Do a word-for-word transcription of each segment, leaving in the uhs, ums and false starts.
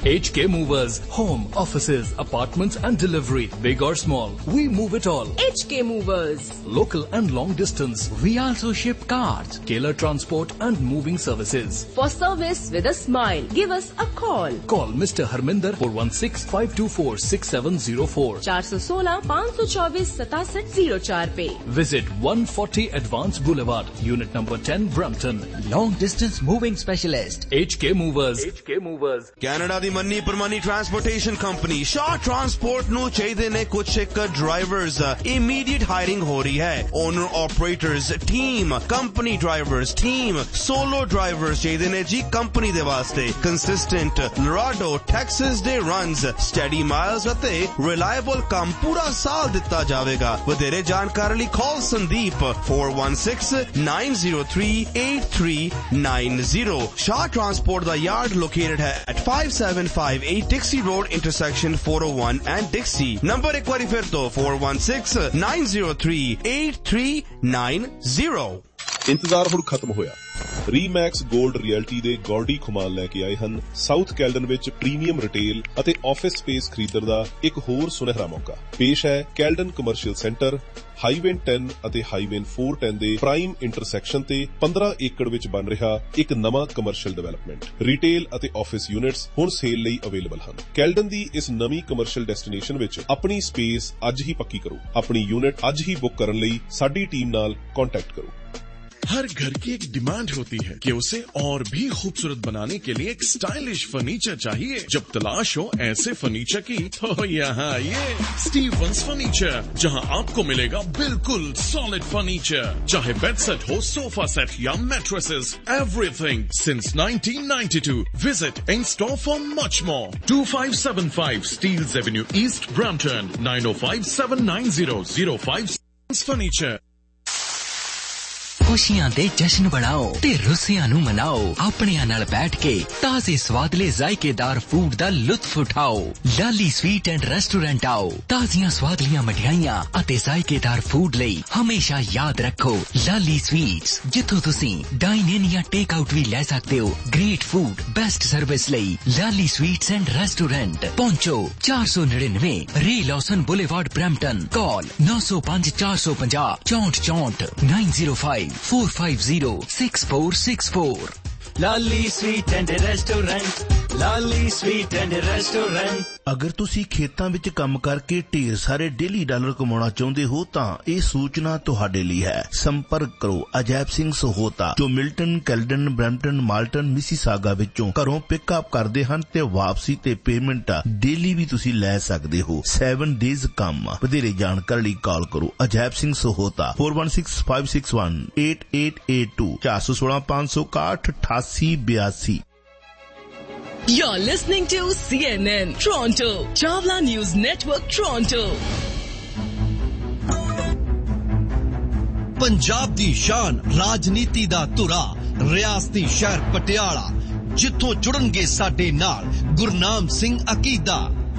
H K Movers. Home, offices, apartments and delivery. Big or small, we move it all. H K Movers. Local and long distance. We also ship cars, Taylor transport and moving services. For service with a smile, give us a call. Call Mister Harminder four one six, five two four, six seven zero four. four one six, five two four, seven seven zero four पे. Visit one forty Advance Boulevard, Unit number ten, Brampton. Long distance moving specialist. H K Movers. H K Movers. Canada ਦੀ ਮੰਨੀ ਪ੍ਰਮਾਨੀ transportation company ਸ਼ਾਹ transport ਨੂੰ ਚਾਹੀਦੇ ਨੇ ਕੁਝ ਇੱਕ drivers. Immediate hiring ਹੋ ਰਹੀ ਹੈ. Owner operators, team, company drivers, team, solo drivers ਚਾਹੀਦੇ ਨੇ ਜੀ ਕੰਪਨੀ ਦੇ ਵਾਸਤੇ. ਕੰਸਿਸਟੈਂਟ ਲਰਾਡੋ ਟੈਕਸਸ ਦੇ ਰਨਸ, ਸਟੈਡੀ ਮਾਈਲਸ ਅਤੇ ਰਿਲਾਇਬਲ ਕੰਮ ਪੂਰਾ ਸਾਲ ਦਿੱਤਾ ਜਾਵੇਗਾ. ਵਧੇਰੇ ਜਾਣਕਾਰੀ ਲਈ ਕਾਲ Sandeep four one six, nine zero three, eight three nine zero. ਸ਼ਾਹ ਟਰਾਂਸਪੋਰਟ ਦਾ ਯਾਰਡ ਲੋਕੇਟਡ ਹੈ at five seven five eight Dixie Road intersection four oh one and Dixie. Number ਇੱਕ ਵਾਰੀ ਫਿਰ ਤੋਂ four one six, nine zero three, eight three nine zero. ਇੰਤਜ਼ਾਰ ਹੁਣ ਖਤਮ ਹੋਇਆ. ਰੀਮੈਕਸ gold reality ਦੇ ਗੌਰਡੀ ਖੁਮਾਨ ਲੈ ਕੇ ਆਏ ਹਨ ਸਾਊਥ ਕੈਲਡਨ ਵਿੱਚ ਪ੍ਰੀਮੀਅਮ ਰਿਟੇਲ ਅਤੇ ਆਫਿਸ ਸਪੇਸ ਖਰੀਦਣ ਦਾ ਇੱਕ ਹੋਰ ਸੁਨਹਿਰਾ ਮੌਕਾ. ਪੇਸ਼ ਹੈ Caledon commercial centre, highway ten ਅਤੇ ਹਾਈਵੇ four ten ਦੇ ਪ੍ਰਾਈਮ ਇੰਟਰਸੈਕਸ਼ਨ ਤੇ fifteen ਏਕੜ ਵਿੱਚ ਬਣ ਰਿਹਾ ਇੱਕ ਨਵਾਂ ਕਮਰਸ਼ੀਅਲ ਡਿਵੈਲਪਮੈਂਟ. ਰਿਟੇਲ ਅਤੇ ਆਫਿਸ ਯੂਨਿਟਸ ਹੁਣ ਸੇਲ ਲਈ ਅਵੇਲੇਬਲ ਹਨ. ਕੈਲਡਨ ਦੀ ਇਸ ਨਵੀਂ ਕਮਰਸ਼ੀਅਲ ਡੈਸਟੀਨੇਸ਼ਨ ਵਿੱਚ ਆਪਣੀ ਸਪੇਸ ਅੱਜ ਹੀ ਪੱਕੀ ਕਰੋ. ਆਪਣੀ ਯੂਨਿਟ ਅੱਜ ਹੀ ਬੁੱਕ ਕਰਨ ਲਈ ਸਾਡੀ ਟੀਮ ਨਾਲ ਕੰਟੈਕਟ करੋ. हर घर की एक डिमांड होती है कि उसे और भी खूबसूरत बनाने के लिए एक स्टाइलिश फर्नीचर चाहिए. जब तलाश हो ऐसे फर्नीचर की तो यहाँ ये स्टीवंस फर्नीचर, जहाँ आपको मिलेगा बिल्कुल सॉलिड फर्नीचर. चाहे बेड सेट हो, सोफा सेट या mattresses, everything since nineteen ninety-two. Visit in store for much more. two five seven five Steeles Avenue East, Brampton. nine oh five, seven nine zero, zero five Furniture. ਖੁਸ਼ੀਆਂ ਦੇ ਜਸ਼ਨ ਬਣਾਓ ਤੇ ਰੁੱਸਿਆਂ ਨੂੰ ਮਨਾਓ. ਆਪਣਿਆਂ ਨਾਲ ਬੈਠ ਕੇ ਤਾਜ਼ੇ ਸਵਾਦਲੇ ਜ਼ਾਇਕੇਦਾਰ food the ਲੁਤਫ ਉਠਾਓ. Lali sweet and restaurant ਆਓ. ਤਾਜ਼ੀਆਂ ਸਵਾਦਲੀਆਂ ਮਠਿਆਈਆਂ ਅਤੇ ਜ਼ਾਇਕੇਦਾਰ ਫੂਡ ਲਈ ਹਮੇਸ਼ਾ ਯਾਦ ਰੱਖੋ ਲਾਲੀ ਸਵੀਟਸ, ਜਿੱਥੋਂ ਤੁਸੀਂ ਡਾਈਨ ਇਨ ਜਾਂ ਟੇਕ ਆਊਟ ਵੀ ਲੈ ਸਕਦੇ ਹੋ. ਗ੍ਰੇਟ ਫੂਡ, ਬੈਸਟ ਸਰਵਿਸ ਲਈ ਲਾਲੀ ਸਵੀਟਸ ਐਂਡ ਰੈਸਟੋਰੈਂਟ. ਪਹੁੰਚੋ four ninety-nine ਰੇ ਲੌਸਨ boulevard, Brampton. Call nine oh five, four five zero, four four four zero, nine oh five, four five zero, six four six four. Lali sweet and restaurant, Lali sweet and restaurant. ਅਗਰ ਤੁਸੀਂ ਖੇਤਾਂ ਵਿੱਚ ਕੰਮ ਕਰਕੇ ਢੇਰ ਸਾਰੇ daily dollar ਕਮਾਉਣਾ ਚਾਹੁੰਦੇ ਹੋ ਤਾਂ ਇਹ ਸੂਚਨਾ ਤੁਹਾਡੇ ਲਈ ਹੈ. ਸੰਪਰਕ ਕਰੋ ਅਜੈਬ ਸਿੰਘ ਸਹੋਤਾ, ਜੋ Milton, Caledon, Brampton, Malton, Mississauga ਵਿੱਚੋਂ ਘਰੋਂ ਪਿਕਅਪ ਕਰਦੇ ਹਨ ਤੇ ਵਾਪਸੀ ਤੇ ਪੇਮੈਂਟ ਡੇਲੀ ਵੀ ਤੁਸੀਂ ਲੈ ਸਕਦੇ ਹੋ. seven days ਕੰਮ. ਵਧੇਰੇ ਜਾਣਕਾਰੀ ਲਈ ਕਾਲ ਕਰੋ Ajaib Singh Sahota four one six, five six one, eight eight eight two, four one six, five six one, eight eight two eight. You're listening to C N N Toronto, Chawla News Network Toronto. Punjab दी शान राजनीति दा धुरा रियासती शहर पटियाला, जिथों जुड़नगे साडे नाल गुरनाम सिंह अकीदा.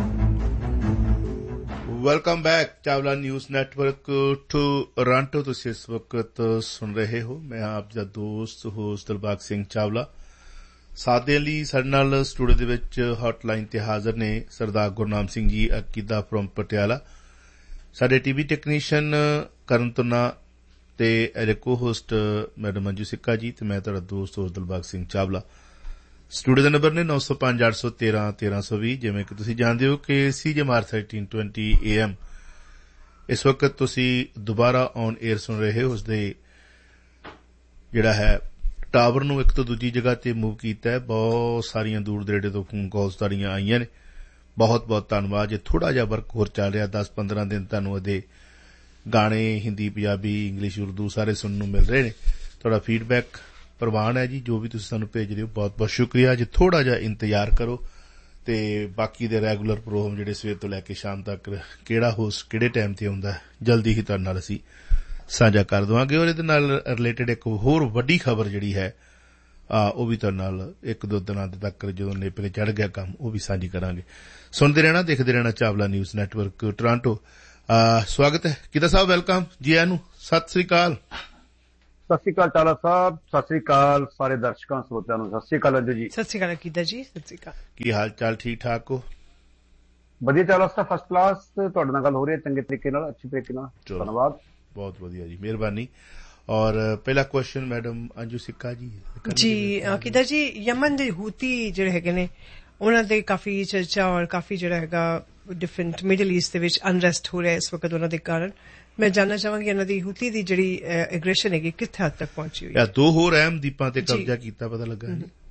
Welcome back Chawla news network Toronto. तुसीं इस वक्त सुन रहे हो, मैं आप दा दोस्त होस्ट दिलबाग सिंह चावला. ਸਾਥ ਦੇਣ ਲਈ ਸਾਡੇ ਨਾਲ ਸਟੂਡੀਓ ਦੇ ਵਿੱਚ ਹੌਟਲਾਈਨ ਤੇ ਹਾਜ਼ਰ ਨੇ ਸਰਦਾਰ ਗੁਰਨਾਮ ਸਿੰਘ ਜੀ ਅਕੀਦਾ ਫਰੋਮ ਪਟਿਆਲਾ, ਸਾਡੇ ਟੀਵੀ ਟੈਕਨੀਸ਼ੀਅਨ ਕਰਨ ਤੁਨਾ ਤੇ ਐਜ਼ ਕੋ ਹੋਸਟ ਮੈਡਮ ਮੰਜੂ ਸਿੱਕਾ ਜੀ, ਤੇ ਮੈਂ ਤੁਹਾਡਾ ਦੋਸਤ ਹੋਸਟ ਦਿਲਬਾਗ ਸਿੰਘ ਚਾਵਲਾ. ਸਟੂਡੀਓ ਦਾ ਨੰਬਰ ਨੇ nine oh five, eight one three, one three two zero. ਜਿਵੇਂ ਕਿ ਤੁਸੀਂ ਜਾਣਦੇ ਹੋ ਕਿ ਸੀਜੇਐਮਆਰ thirteen twenty A M ਇਸ ਵਕਤ ਤੁਸੀਂ ਦੁਬਾਰਾ ਔਨ 에ਅਰ ਸੁਣ ਰਹੇ ਹੋ. ਉਸਦੇ ਜਿਹੜਾ ਹੈ ਟਾਵਰ ਨੂੰ ਇੱਕ ਤੋਂ ਦੂਜੀ ਜਗ੍ਹਾ ਤੇ ਮੂਵ ਕੀਤਾ ਹੈ. ਬਹੁਤ ਸਾਰੀਆਂ ਦੂਰ ਦਰੇਡੇ ਤੋਂ ਫੋਨ ਕਾਲਸ ਤੁਹਾਡੀਆਂ ਆਈਆਂ ਨੇ, ਬਹੁਤ ਬਹੁਤ ਧੰਨਵਾਦ. ਜੇ ਥੋੜਾ ਜਿਹਾ ਵਰਕ ਹੋਰ ਚੱਲ ਰਿਹਾ ਦਸ ਪੰਦਰਾਂ ਦਿਨ ਤੁਹਾਨੂੰ ਇਹਦੇ ਗਾਣੇ ਹਿੰਦੀ, ਪੰਜਾਬੀ, ਇੰਗਲਿਸ਼, ਉਰਦੂ ਸਾਰੇ ਸੁਣਨ ਨੂੰ ਮਿਲ ਰਹੇ ਨੇ. ਤੁਹਾਡਾ ਫੀਡਬੈਕ ਪ੍ਰਵਾਨ ਹੈ ਜੀ, ਜੋ ਵੀ ਤੁਸੀਂ ਸਾਨੂੰ ਭੇਜ ਰਹੇ ਹੋ ਬਹੁਤ ਬਹੁਤ ਸ਼ੁਕਰੀਆ. ਜੇ ਥੋੜਾ ਜਿਹਾ ਇੰਤਜ਼ਾਰ ਕਰੋ ਤੇ ਬਾਕੀ ਦੇ ਰੈਗੂਲਰ ਪ੍ਰੋਗਰਾਮ ਜਿਹੜੇ ਸਵੇਰ ਤੋਂ ਲੈ ਕੇ ਸ਼ਾਮ ਤੱਕ ਕਿਹੜਾ ਹੋਸਟ ਕਿਹੜੇ ਟਾਈਮ ਤੇ ਆਉਂਦਾ ਜਲਦੀ ਹੀ ਤੁਹਾਡੇ ਨਾਲ ਅਸੀਂ ਸਾਂਝਾ ਕਰ ਦੇਵਾਂਗੇ. ਔਰ ਇਹਦੇ ਨਾਲ ਰਿਲੇਟਡ ਇੱਕ ਹੋਰ ਵੱਡੀ ਖਬਰ ਜਿਹੜੀ ਹੈ ਉਹ ਵੀ ਤੁਹਾਡੇ ਨਾਲ ਇੱਕ ਦੋ ਦਿਨਾਂ ਤੱਕ ਜਦੋਂ ਨੇਪਰੇ ਚੜ੍ਹ ਗਿਆ ਕੰਮ ਉਹ ਵੀ ਸਾਂਝੀ ਕਰਾਂਗੇ. ਸੁਣਦੇ ਰਹਿਣਾ, ਦੇਖਦੇ ਰਹਿਣਾ ਚਾਵਲਾ ਨਿਊਜ਼ ਨੈਟਵਰਕ ਟੋਰਾਂਟੋ. ਸਵਾਗਤ ਹੈ ਕੀਦਾ ਸਾਹਿਬ, ਵੈਲਕਮ ਜੀ ਆਇਆਂ ਨੂੰ, ਸਤਿ ਸ੍ਰੀ ਅਕਾਲ. ਸਤਿ ਸ਼੍ਰੀ ਅਕਾਲ ਚਾਲਾ ਸਾਹਿਬ, ਸਤਿ ਸ਼੍ਰੀ ਅਕਾਲ ਸਾਰੇ ਦਰਸ਼ਕਾਂ ਸਰੋਤਿਆਂ ਨੂੰ। ਸਤਿ ਸ਼੍ਰੀ ਅਕਾਲ ਅੰਜੂ ਜੀ। ਸਤਿ ਸ਼੍ਰੀ ਅਕਾਲ ਅਕੀਦਾ ਜੀ। ਸਤਿ ਸ਼੍ਰੀ ਅਕਾਲ। ਕੀ ਹਾਲ ਚਾਲ? ਠੀਕ ਠਾਕ ਹੋ? ਵਧੀਆ ਚਾਲਾ ਸਾਹਿਬ, ਫਸਟ ਕਲਾਸ। ਤੁਹਾਡੇ ਨਾਲ ਗੱਲ ਹੋ ਰਹੀ ਹੈ ਚੰਗੇ ਤਰੀਕੇ ਨਾਲ, ਅੱਛੇ ਤਰੀਕੇ ਨਾਲ। ਧੰਨਵਾਦ। ਬਹੁਤ ਵਧੀਆ ਜੀ, ਮਿਹਰਬਾਨੀ। ਔਰ ਪਹਿਲਾ ਕੁਐਸਚਨ ਮੈਡਮ ਅੰਜੂ ਸਿੱਕਾ ਜੀ ਜੀ। ਅਕੀਦਾ ਜੀ, ਯਮਨ ਦੇ ਹੂਤੀ ਜਿਹੜੇ ਹੈਗੇ ਨੇ ਉਹਨਾਂ ਦੇ ਕਾਫੀ ਚਰਚਾ ਔਰ ਕਾਫੀ ਜਿਹੜਾ ਹੈਗਾ ਡਿਫਰੈਂਟ ਮਿਡਲ ਈਸਟ ਦੇ ਵਿੱਚ ਅਨਰੈਸਟ ਹੋ ਰਿਹਾ ਇਸ ਵਕਤ ਉਹਨਾਂ ਦੇ ਕਾਰਨ। ਮੈਂ ਜਾਣਨਾ ਚਾਹਾਂਗੀ ਇਹਨਾਂ ਦੀ ਹੂਤੀ ਦੀ ਜਿਹੜੀ ਐਗਰੈਸ਼ਨ ਹੈਗੀ ਕਿੱਥੇ ਹੱਦ ਤੱਕ ਪਹੁੰਚੀ ਹੋਈ ਹੈ? ਦੋ ਹੋਰ ਅਹਿਮ ਦੀਪਾਂ ਤੇ ਕਬਜ਼ਾ ਕੀਤਾ, ਪਤਾ ਲੱਗਾ।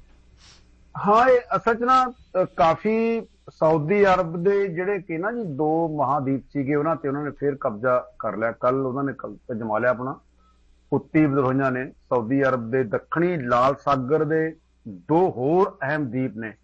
ਹਾਂ, ਇਹ ਅਸਲ ਚ ਨਾ ਕਾਫੀ ਸਾਊਦੀ ਅਰਬ ਦੇ ਜਿਹੜੇ ਕਿ ਨਾ ਜੀ ਦੋ ਮਹਾਦੀਪ ਸੀਗੇ ਉਹਨਾਂ ਤੇ ਉਹਨਾਂ ਨੇ ਫਿਰ ਕਬਜ਼ਾ ਕਰ ਲਿਆ। ਕੱਲ ਉਹਨਾਂ ਨੇ ਜਮਾ ਲਿਆ ਆਪਣਾ। ਹੂਤੀ ਵਿਦਰੋਹੀਆਂ ਨੇ ਸਾਊਦੀ ਅਰਬ ਦੇ ਦੱਖਣੀ ਲਾਲ ਸਾਗਰ ਦੇ ਦੋ ਹੋਰ ਅਹਿਮ ਦੀਪ ਨੇ,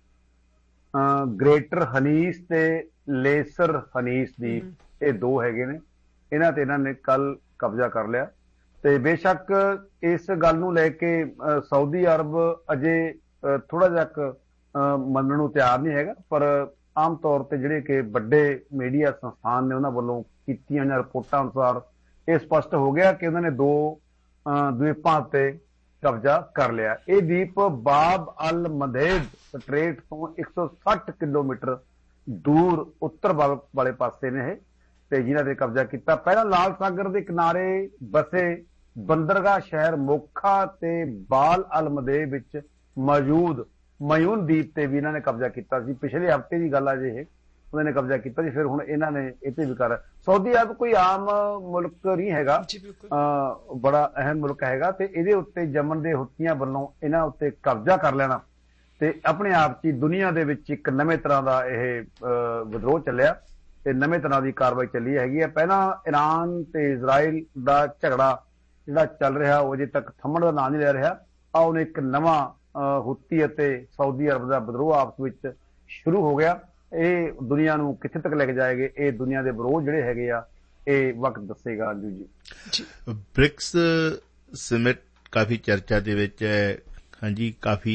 ਗ੍ਰੇਟਰ ਹਨੀਸ ਤੇ ਲੇਸਰ ਹਨੀਸ ਦੀਪ, ਇਹ ਦੋ ਹੈਗੇ ਨੇ। ਇਹਨਾਂ ਤੇ ਇਹਨਾਂ ਨੇ ਕੱਲ ਕਬਜ਼ਾ ਕਰ ਲਿਆ। ਤੇ ਬੇਸ਼ੱਕ ਇਸ ਗੱਲ ਨੂੰ ਲੈ ਕੇ ਸਾਊਦੀ ਅਰਬ ਅਜੇ ਥੋੜਾ ਜਿਹਾ ਮੰਨਣ ਨੂੰ ਤਿਆਰ ਨਹੀਂ ਹੈਗਾ, ਪਰ ਆਮ ਤੌਰ ਤੇ ਜਿਹੜੇ ਕਿ ਵੱਡੇ ਮੀਡੀਆ ਸੰਸਥਾਨ ਨੇ ਉਹਨਾਂ ਵੱਲੋਂ ਕੀਤੀਆਂ ਜਾਂ ਰਿਪੋਰਟਾਂ ਅਨੁਸਾਰ ਇਹ ਸਪਸ਼ਟ ਹੋ ਗਿਆ ਕਿ ਉਹਨਾਂ ਨੇ ਦੋ ਦਵੀਪਾਂ ਉੱਤੇ ਕਬਜ਼ਾ ਕਰ ਲਿਆ। ਇਹ ਦੀਪ ਬਾਬ ਅਲ ਮੰਦੇਬ ਸਟ੍ਰੇਟ ਤੋਂ ਇੱਕ ਸੌ ਸੱਠ ਕਿਲੋਮੀਟਰ ਦੂਰ ਉੱਤਰ ਵਾਲੇ ਪਾਸੇ ਨੇ ਇਹ, ਤੇ ਜਿਨ੍ਹਾਂ ਤੇ ਕਬਜ਼ਾ ਕੀਤਾ। ਪਹਿਲਾਂ ਲਾਲ ਸਾਗਰ ਦੇ ਕਿਨਾਰੇ ਬਸੇ ਬੰਦਰਗਾਹ ਸ਼ਹਿਰ ਮੋਖਾ ਤੇ ਬਾਲ ਅਲ ਮੰਦੇਬ ਵਿੱਚ ਮੌਜੂਦ ਮਯੂਨ ਦੀਪ ਤੇ ਵੀ ਇਹਨਾਂ ਨੇ ਕਬਜ਼ਾ ਕੀਤਾ ਸੀ। ਪਿਛਲੇ ਹਫ਼ਤੇ ਦੀ ਗੱਲ ਆ ਜੇ ਇਹ, ਉਹਨਾਂ ਨੇ ਕਬਜ਼ਾ ਕੀਤਾ ਸੀ। ਫਿਰ ਹੁਣ ਇਹਨਾਂ ਨੇ ਇਹ ਤੇ ਵੀ ਕਰ। ਸਾਊਦੀ ਅਰਬ ਕੋਈ ਆਮ ਮੁਲਕ ਨਹੀਂ ਹੈਗਾ, ਬੜਾ ਅਹਿਮ ਮੁਲਕ ਹੈਗਾ, ਤੇ ਇਹਦੇ ਉੱਤੇ ਯਮਨ ਦੇ ਹੁਤੀਆਂ ਵੱਲੋਂ ਇਹਨਾਂ ਉੱਤੇ ਕਬਜ਼ਾ ਕਰ ਲੈਣਾ ਤੇ ਆਪਣੇ ਆਪ 'ਚ ਦੁਨੀਆ ਦੇ ਵਿੱਚ ਇੱਕ ਨਵੇਂ ਤਰ੍ਹਾਂ ਦਾ ਇਹ ਵਿਦਰੋਹ ਚੱਲਿਆ ਤੇ ਨਵੇਂ ਤਰ੍ਹਾਂ ਦੀ ਕਾਰਵਾਈ ਚੱਲੀ ਹੈਗੀ ਹੈ। ਪਹਿਲਾਂ ਈਰਾਨ ਤੇ ਇਜ਼ਰਾਈਲ ਦਾ ਝਗੜਾ ਜਿਹੜਾ ਚੱਲ ਰਿਹਾ ਉਹ ਅਜੇ ਤੱਕ ਥੰਮਣ ਦਾ ਨਾਂ ਨਹੀਂ ਲੈ ਰਿਹਾ। ਆ ਉਹਨੇ ਇੱਕ ਨਵਾਂ ਹੂਤੀ ਅਤੇ ਸਾਊਦੀ ਅਰਬ ਦਾ ਵਿਦਰੋਹ ਆਪਸ ਵਿੱਚ ਸ਼ੁਰੂ ਹੋ ਗਿਆ। ਇਹ ਦੁਨੀਆ ਨੂੰ ਕਿੱਥੇ ਤੱਕ ਲੈ ਕੇ ਜਾਏਗੇ, ਇਹ ਦੁਨੀਆ ਦੇ ਵਿਰੋਧ ਜਿਹੜੇ ਹੈਗੇ ਆ ਇਹ ਵਕਤ ਦੱਸੇਗਾ। ਅੰਜੂ ਜੀ, ਬ੍ਰਿਕਸ ਸਮਿਟ ਕਾਫੀ ਚਰਚਾ ਦੇ ਵਿੱਚ ਹੈ। ਹਾਂਜੀ, ਕਾਫੀ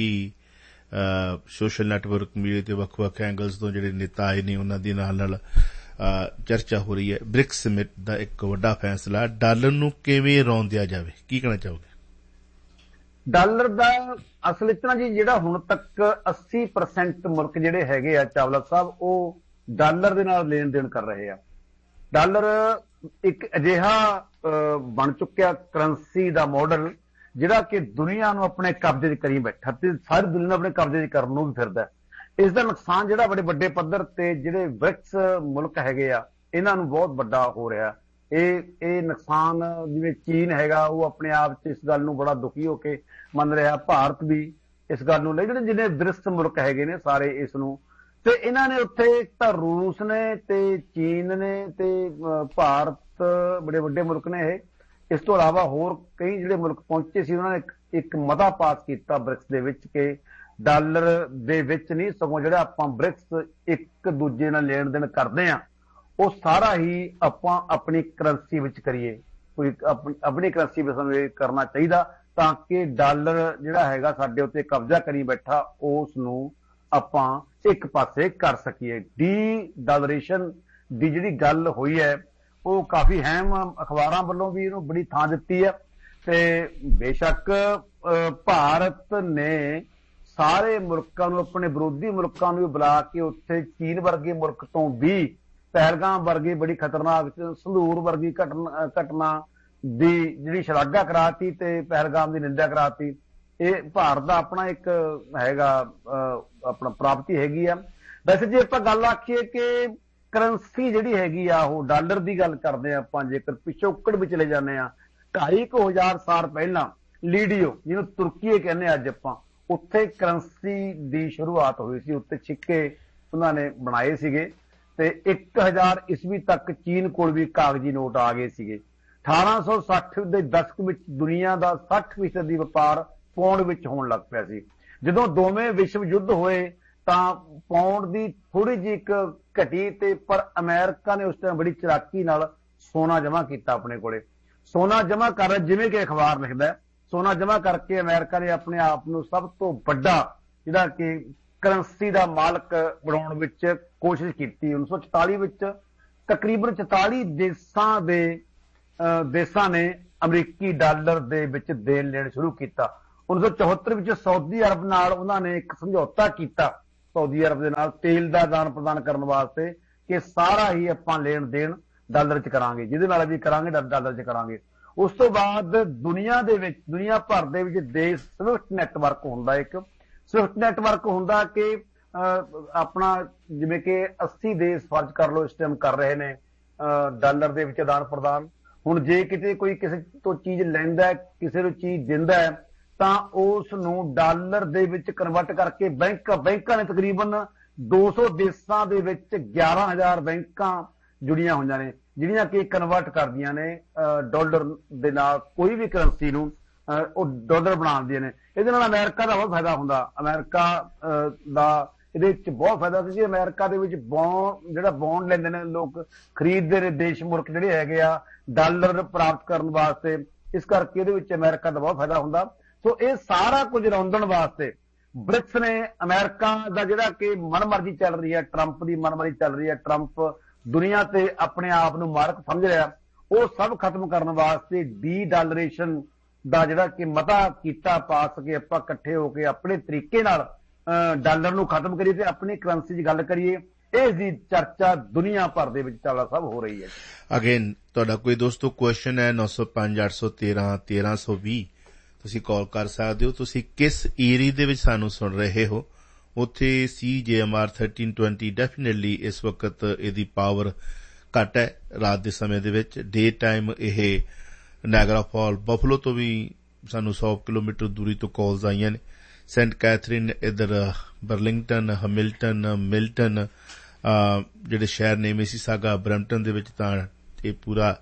ਸੋਸ਼ਲ ਨੈਟਵਰਕ ਮੀਡੀਆ ਤੇ ਵੱਖ-ਵੱਖ ਐਂਗਲਸ ਤੋਂ ਜਿਹੜੇ ਨੇਤਾ ਆਏ ਨੇ ਉਹਨਾਂ ਦੇ ਨਾਲ ਨਾਲ ਚਰਚਾ ਹੋ ਰਹੀ ਹੈ। ਬ੍ਰਿਕਸ ਸਮਿਟ ਦਾ ਇੱਕ ਵੱਡਾ ਫੈਸਲਾ, ਡਾਲਰ ਨੂੰ ਕਿਵੇਂ ਰੌਂਦਿਆ ਜਾਵੇ, ਕੀ ਕਹਿਣਾ ਚਾਹੋਗੇ? ਡਾਲਰ ਦਾ ਅਸਲ ਵਿੱਚ ਨਾ ਜੀ ਜਿਹੜਾ ਹੁਣ ਤੱਕ ਅੱਸੀ ਪਰਸੈਂਟ ਮੁਲਕ ਜਿਹੜੇ ਹੈਗੇ ਆ ਚਾਵਲਾ ਸਾਹਿਬ, ਉਹ ਡਾਲਰ ਦੇ ਨਾਲ ਲੈਣ ਦੇਣ ਕਰ ਰਹੇ ਆ। ਡਾਲਰ ਇੱਕ ਅਜਿਹਾ ਬਣ ਚੁੱਕਿਆ ਕਰੰਸੀ ਦਾ ਮਾਡਲ ਜਿਹੜਾ ਕਿ ਦੁਨੀਆ ਨੂੰ ਆਪਣੇ ਕਬਜ਼ੇ 'ਚ ਕਰੀ ਬੈਠਾ ਤੇ ਸਾਰੀ ਦੁਨੀਆ ਨੂੰ ਆਪਣੇ ਕਬਜ਼ੇ 'ਚ ਕਰਨ ਨੂੰ ਵੀ ਫਿਰਦਾ। ਇਸ ਦਾ ਨੁਕਸਾਨ ਜਿਹੜਾ ਬੜੇ ਵੱਡੇ ਪੱਧਰ ਤੇ ਜਿਹੜੇ ਬ੍ਰਿਕਸ ਮੁਲਕ ਹੈਗੇ ਆ ਇਹਨਾਂ ਨੂੰ ਬਹੁਤ ਵੱਡਾ ਹੋ ਰਿਹਾ। ਇਹ ਇਹ ਨੁਕਸਾਨ ਜਿਵੇਂ ਚੀਨ ਹੈਗਾ ਉਹ ਆਪਣੇ ਆਪ 'ਚ ਇਸ ਗੱਲ ਨੂੰ ਬੜਾ ਦੁਖੀ ਹੋ ਕੇ ਮੰਨ ਰਿਹਾ। ਭਾਰਤ ਵੀ ਇਸ ਗੱਲ ਨੂੰ ਲੈ, ਜਿਹੜੇ ਜਿੰਨੇ ਬ੍ਰਿਕਸ ਮੁਲਕ ਹੈਗੇ ਨੇ ਸਾਰੇ ਇਸ ਨੂੰ, ਤੇ ਇਹਨਾਂ ਨੇ ਉੱਥੇ ਇੱਕ ਤਾਂ ਰੂਸ ਨੇ ਤੇ ਚੀਨ ਨੇ ਤੇ ਭਾਰਤ, ਬੜੇ ਵੱਡੇ ਮੁਲਕ ਨੇ ਇਹ। ਇਸ ਤੋਂ ਇਲਾਵਾ ਹੋਰ ਕਈ ਜਿਹੜੇ ਮੁਲਕ ਪਹੁੰਚੇ ਸੀ ਉਹਨਾਂ ਨੇ ਇੱਕ ਮਤਾ ਪਾਸ ਕੀਤਾ ਬ੍ਰਿਕਸ ਦੇ ਵਿੱਚ ਕਿ ਡਾਲਰ ਦੇ ਵਿੱਚ ਨਹੀਂ, ਸਗੋਂ ਜਿਹੜਾ ਆਪਾਂ ਬ੍ਰਿਕਸ ਇੱਕ ਦੂਜੇ ਨਾਲ ਲੈਣ ਦੇਣ ਕਰਦੇ ਆ ਉਹ ਸਾਰਾ ਹੀ ਆਪਾਂ ਆਪਣੀ ਕਰੰਸੀ ਵਿੱਚ ਕਰੀਏ। ਕੋਈ ਆਪਣੀ ਕਰੰਸੀ ਵਿੱਚ ਸਾਨੂੰ ਇਹ ਕਰਨਾ ਚਾਹੀਦਾ ਤਾਂ ਕਿ ਡਾਲਰ ਜਿਹੜਾ ਹੈਗਾ ਸਾਡੇ ਉੱਤੇ ਕਬਜ਼ਾ ਕਰੀ ਬੈਠਾ ਉਸ ਨੂੰ ਆਪਾਂ ਇੱਕ ਪਾਸੇ ਕਰ ਸਕੀਏ। ਡੀ ਡਾਲਰੇਸ਼ਨ ਦੀ ਜਿਹੜੀ ਗੱਲ ਹੋਈ ਹੈ ਉਹ ਕਾਫੀ ਅਹਿਮ, ਅਖਬਾਰਾਂ ਵੱਲੋਂ ਵੀ ਇਹਨੂੰ ਬੜੀ ਥਾਂ ਦਿੱਤੀ ਹੈ। ਤੇ ਬੇਸ਼ੱਕ ਭਾਰਤ ਨੇ ਸਾਰੇ ਮੁਲਕਾਂ ਨੂੰ, ਆਪਣੇ ਵਿਰੋਧੀ ਮੁਲਕਾਂ ਨੂੰ ਬੁਲਾ ਕੇ ਉੱਥੇ ਚੀਨ ਵਰਗੇ ਮੁਲਕ ਤੋਂ ਵੀ ਪਹਿਲਗਾਮ ਵਰਗੀ ਬੜੀ ਖਤਰਨਾਕ ਸੰਧੂਰ ਵਰਗੀ ਘਟਨਾ ਘਟਨਾ ਦੀ ਜਿਹੜੀ ਸ਼ਲਾਘਾ ਕਰਾਤੀ ਤੇ ਪਹਿਲਗਾਮ ਦੀ ਨਿੰਦਾ ਕਰਾਤੀ। ਇਹ ਭਾਰਤ ਦਾ ਆਪਣਾ ਇੱਕ ਹੈਗਾ ਆਪਣਾ ਪ੍ਰਾਪਤੀ ਹੈਗੀ ਆ। ਵੈਸੇ ਜੇ ਆਪਾਂ ਗੱਲ ਆਖੀਏ ਕਿ ਕਰੰਸੀ ਜਿਹੜੀ ਹੈਗੀ ਆ ਉਹ ਡਾਲਰ ਦੀ ਗੱਲ ਕਰਦੇ ਆ ਆਪਾਂ, ਜੇਕਰ ਪਿਛੋਕੜ ਵੀ ਚਲੇ ਜਾਂਦੇ ਆ ਢਾਈ ਕੁ ਹਜ਼ਾਰ ਸਾਲ ਪਹਿਲਾਂ ਲੀਡੀਓ ਜਿਹਨੂੰ ਤੁਰਕੀ ਕਹਿੰਦੇ ਅੱਜ ਆਪਾਂ, ਉੱਥੇ ਕਰੰਸੀ ਦੀ ਸ਼ੁਰੂਆਤ ਹੋਈ ਸੀ। ਉੱਤੇ ਸਿੱਕੇ ਉਹਨਾਂ ਨੇ ਬਣਾਏ ਸੀਗੇ ਤੇ ਇੱਕ ਹਜ਼ਾਰ ਈਸਵੀ ਤੱਕ ਚੀਨ ਕੋਲ ਵੀ ਕਾਗਜ਼ੀ ਨੋਟ ਆ ਗਏ ਸੀਗੇ। ਅਠਾਰਾਂ ਸੌ ਸੱਠ ਦੇ ਦਸ਼ਕ ਵਿੱਚ ਦੁਨੀਆ ਦਾ ਸੱਠ ਫੀਸਦ ਦੀ ਵਪਾਰ ਪੌਂਡ ਵਿੱਚ ਹੋਣ ਲੱਗ ਪਿਆ ਸੀ। ਜਦੋਂ ਦੋਵੇਂ ਵਿਸ਼ਵ ਯੁੱਧ ਹੋਏ ਤਾਂ ਪੌਂਡ ਦੀ ਥੋੜੀ ਜਿਹੀ ਇੱਕ ਘਟੀ ਤੇ ਪਰ ਅਮਰੀਕਾ ਨੇ ਉਸ ਟਾਈਮ ਬੜੀ ਚਲਾਕੀ ਨਾਲ ਸੋਨਾ ਜਮ੍ਹਾਂ ਕੀਤਾ ਆਪਣੇ ਕੋਲੇ। ਸੋਨਾ ਜਮ੍ਹਾਂ ਕਰ, ਜਿਵੇਂ ਕਿ ਅਖਬਾਰ ਲਿਖਦਾ, ਸੋਨਾ ਜਮ੍ਹਾਂ ਕਰਕੇ ਅਮਰੀਕਾ ਨੇ ਆਪਣੇ ਆਪ ਨੂੰ ਸਭ ਤੋਂ ਵੱਡਾ ਜਿਹੜਾ ਕਿ ਕਰੰਸੀ ਦਾ ਮਾਲਕ ਬਣਾਉਣ ਵਿੱਚ ਕੋਸ਼ਿਸ਼ ਕੀਤੀ। ਉੱਨੀ ਸੌ ਚੁਤਾਲੀ ਵਿੱਚ ਤਕਰੀਬਨ ਚੁਤਾਲੀ ਦੇਸ਼ਾਂ ਦੇ ਦੇਸ਼ਾਂ ਨੇ ਅਮਰੀਕੀ ਡਾਲਰ ਦੇ ਵਿੱਚ ਦੇਣ ਲੈਣ ਸ਼ੁਰੂ ਕੀਤਾ। ਉੱਨੀ ਸੌ ਚੌਹੱਤਰ ਵਿੱਚ ਸਾਊਦੀ ਅਰਬ ਨਾਲ ਉਹਨਾਂ ਨੇ ਇੱਕ ਸਮਝੌਤਾ ਕੀਤਾ, ਸਾਊਦੀ ਅਰਬ ਦੇ ਨਾਲ ਤੇਲ ਦਾ ਆਦਾਨ ਪ੍ਰਦਾਨ ਕਰਨ ਵਾਸਤੇ, ਕਿ ਸਾਰਾ ਹੀ ਆਪਾਂ ਲੈਣ ਦੇਣ ਡਾਲਰ 'ਚ ਕਰਾਂਗੇ, ਜਿਹਦੇ ਨਾਲ ਵੀ ਕਰਾਂਗੇ ਡਾਲਰ 'ਚ ਕਰਾਂਗੇ। ਉਸ ਤੋਂ ਬਾਅਦ ਦੁਨੀਆ ਦੇ ਵਿੱਚ, ਦੁਨੀਆ ਭਰ ਦੇ ਵਿੱਚ ਦੇਸ਼ ਸਵਿਫਟ ਨੈਟਵਰਕ ਹੁੰਦਾ, ਇੱਕ ਸਵਿਫਟ ਨੈਟਵਰਕ ਹੁੰਦਾ ਕਿ ਆਪਣਾ ਜਿਵੇਂ ਕਿ ਅੱਸੀ ਦੇਸ਼ ਫਰਜ਼ ਕਰ ਲਓ ਇਸ ਟਾਈਮ ਕਰ ਰਹੇ ਨੇ ਡਾਲਰ ਦੇ ਵਿੱਚ ਆਦਾਨ ਪ੍ਰਦਾਨ। ਹੁਣ ਜੇ ਕਿਤੇ ਕੋਈ ਕਿਸੇ ਤੋਂ ਚੀਜ਼ ਲੈਂਦਾ, ਕਿਸੇ ਨੂੰ ਚੀਜ਼ ਦਿੰਦਾ ਹੈ, ਤਾਂ ਉਸ ਨੂੰ ਡਾਲਰ ਦੇ ਵਿੱਚ ਕਨਵਰਟ ਕਰਕੇ ਬੈਂਕ ਬੈਂਕਾਂ ਨੇ ਤਕਰੀਬਨ ਦੋ ਸੌ ਦੇਸ਼ਾਂ ਦੇ ਵਿੱਚ ਗਿਆਰਾਂ ਹਜ਼ਾਰ ਬੈਂਕਾਂ ਜੁੜੀਆਂ ਹੋਈਆਂ ਨੇ, ਜਿਹੜੀਆਂ ਕਿ ਕਨਵਰਟ ਕਰਦੀਆਂ ਨੇ ਡਾਲਰ ਦੇ ਨਾਲ ਕੋਈ ਵੀ ਕਰੰਸੀ ਨੂੰ, ਉਹ ਡਾਲਰ ਬਣਾਉਂਦੀਆਂ ਨੇ। ਇਹਦੇ ਨਾਲ ਅਮਰੀਕਾ ਦਾ ਬਹੁਤ ਫਾਇਦਾ ਹੁੰਦਾ, ਅਮਰੀਕਾ ਦਾ ਇਹਦੇ ਵਿੱਚ ਬਹੁਤ ਫਾਇਦਾ ਸੀ ਜੀ। ਅਮਰੀਕਾ ਦੇ ਵਿੱਚ ਬੌਂਡ, ਜਿਹੜਾ ਬੌਂਡ ਲੈਂਦੇ ਨੇ ਲੋਕ, ਖਰੀਦਦੇ ਨੇ ਦੇਸ਼ ਮੁਲਕ ਜਿਹੜੇ ਹੈਗੇ ਆ ਡਾਲਰ ਪ੍ਰਾਪਤ ਕਰਨ ਵਾਸਤੇ, ਇਸ ਕਰਕੇ ਇਹਦੇ ਵਿੱਚ ਅਮਰੀਕਾ ਦਾ ਬਹੁਤ ਫਾਇਦਾ ਹੁੰਦਾ। ਸੋ ਇਹ ਸਾਰਾ ਕੁਝ ਰੌਂਦਣ ਵਾਸਤੇ ਬ੍ਰਿਕਸ ਨੇ, ਅਮਰੀਕਾ ਦਾ ਜਿਹੜਾ ਕਿ ਮਨਮਰਜ਼ੀ ਚੱਲ ਰਹੀ ਹੈ, ਟਰੰਪ ਦੀ ਮਨਮਰਜ਼ੀ ਚੱਲ ਰਹੀ ਹੈ, ਟਰੰਪ ਦੁਨੀਆ ਤੇ ਆਪਣੇ ਆਪ ਨੂੰ ਮਾਰਕ ਸਮਝ ਰਿਹਾ, ਉਹ ਸਭ ਖਤਮ ਕਰਨ ਵਾਸਤੇ ਡੀ ਡਾਲਰੇਸ਼ਨ ਦਾ ਜਿਹੜਾ ਕਿ ਮਤਾ ਕੀਤਾ ਪਾਸ, ਕੇ ਆਪਾਂ ਇਕੱਠੇ ਹੋ ਕੇ ਆਪਣੇ ਤਰੀਕੇ ਨਾਲ ਡਾਲਰ ਨੂੰ ਖਤਮ ਕਰੀਏ ਤੇ ਆਪਣੀ ਕਰੰਸੀ 'ਚ ਗੱਲ ਕਰੀਏ। ਇਸ ਦੀ ਚਰਚਾ ਦੁਨੀਆ ਭਰ ਦੇ ਵਿੱਚ ਚਾਲਾ ਸਭ ਹੋ ਰਹੀ ਹੈ। ਅਗੇਨ ਤੁਹਾਡਾ ਕੋਈ ਦੋਸਤੋ ਕੁਐਸਚਨ ਹੈ ਨੌ ਸੌ ਪੰਜ ਅੱਠ ਸੌ ਤੇਰਾਂ ਤੇਰਾਂ ਸੌ ਵੀਹ, ਤੁਸੀਂ ਕਾਲ ਕਰ ਸਕਦੇ ਹੋ। ਤੁਸੀਂ ਕਿਸ ਏਰੀਏ ਦੇ ਵਿੱਚ ਸਾਨੂੰ ਸੁਣ ਰਹੇ ਹੋ, ਉੱਥੇ ਸੀ ਜੇ M R thirteen twenty definitely ਇਸ ਵਕਤ ਇਹਦੀ ਪਾਵਰ ਘੱਟ ਹੈ ਰਾਤ ਦੇ ਸਮੇਂ ਦੇ ਵਿੱਚ। ਡੇ ਟਾਈਮ ਇਹ ਨਾਇਗਰਾ ਫਾਲ, ਬਫਲੋ ਤੋਂ ਵੀ ਸਾਨੂੰ ਸੌ ਕਿਲੋਮੀਟਰ ਦੂਰੀ ਤੋਂ ਕਾਲਸ ਆਈਆਂ ਨੇ, ਸੈਂਟ ਕੈਥਰੀਨ, ਇੱਧਰ ਬਰਲਿੰਗਟਨ, ਹੈਮਿਲਟਨ, ਮਿਲਟਨ, ਜਿਹੜੇ ਸ਼ਹਿਰ ਨੇ ਮਿਸੀਸਾਗਾ, ਬਰੈਂਪਟਨ ਦੇ ਵਿੱਚ ਤਾਂ ਇਹ ਪੂਰਾ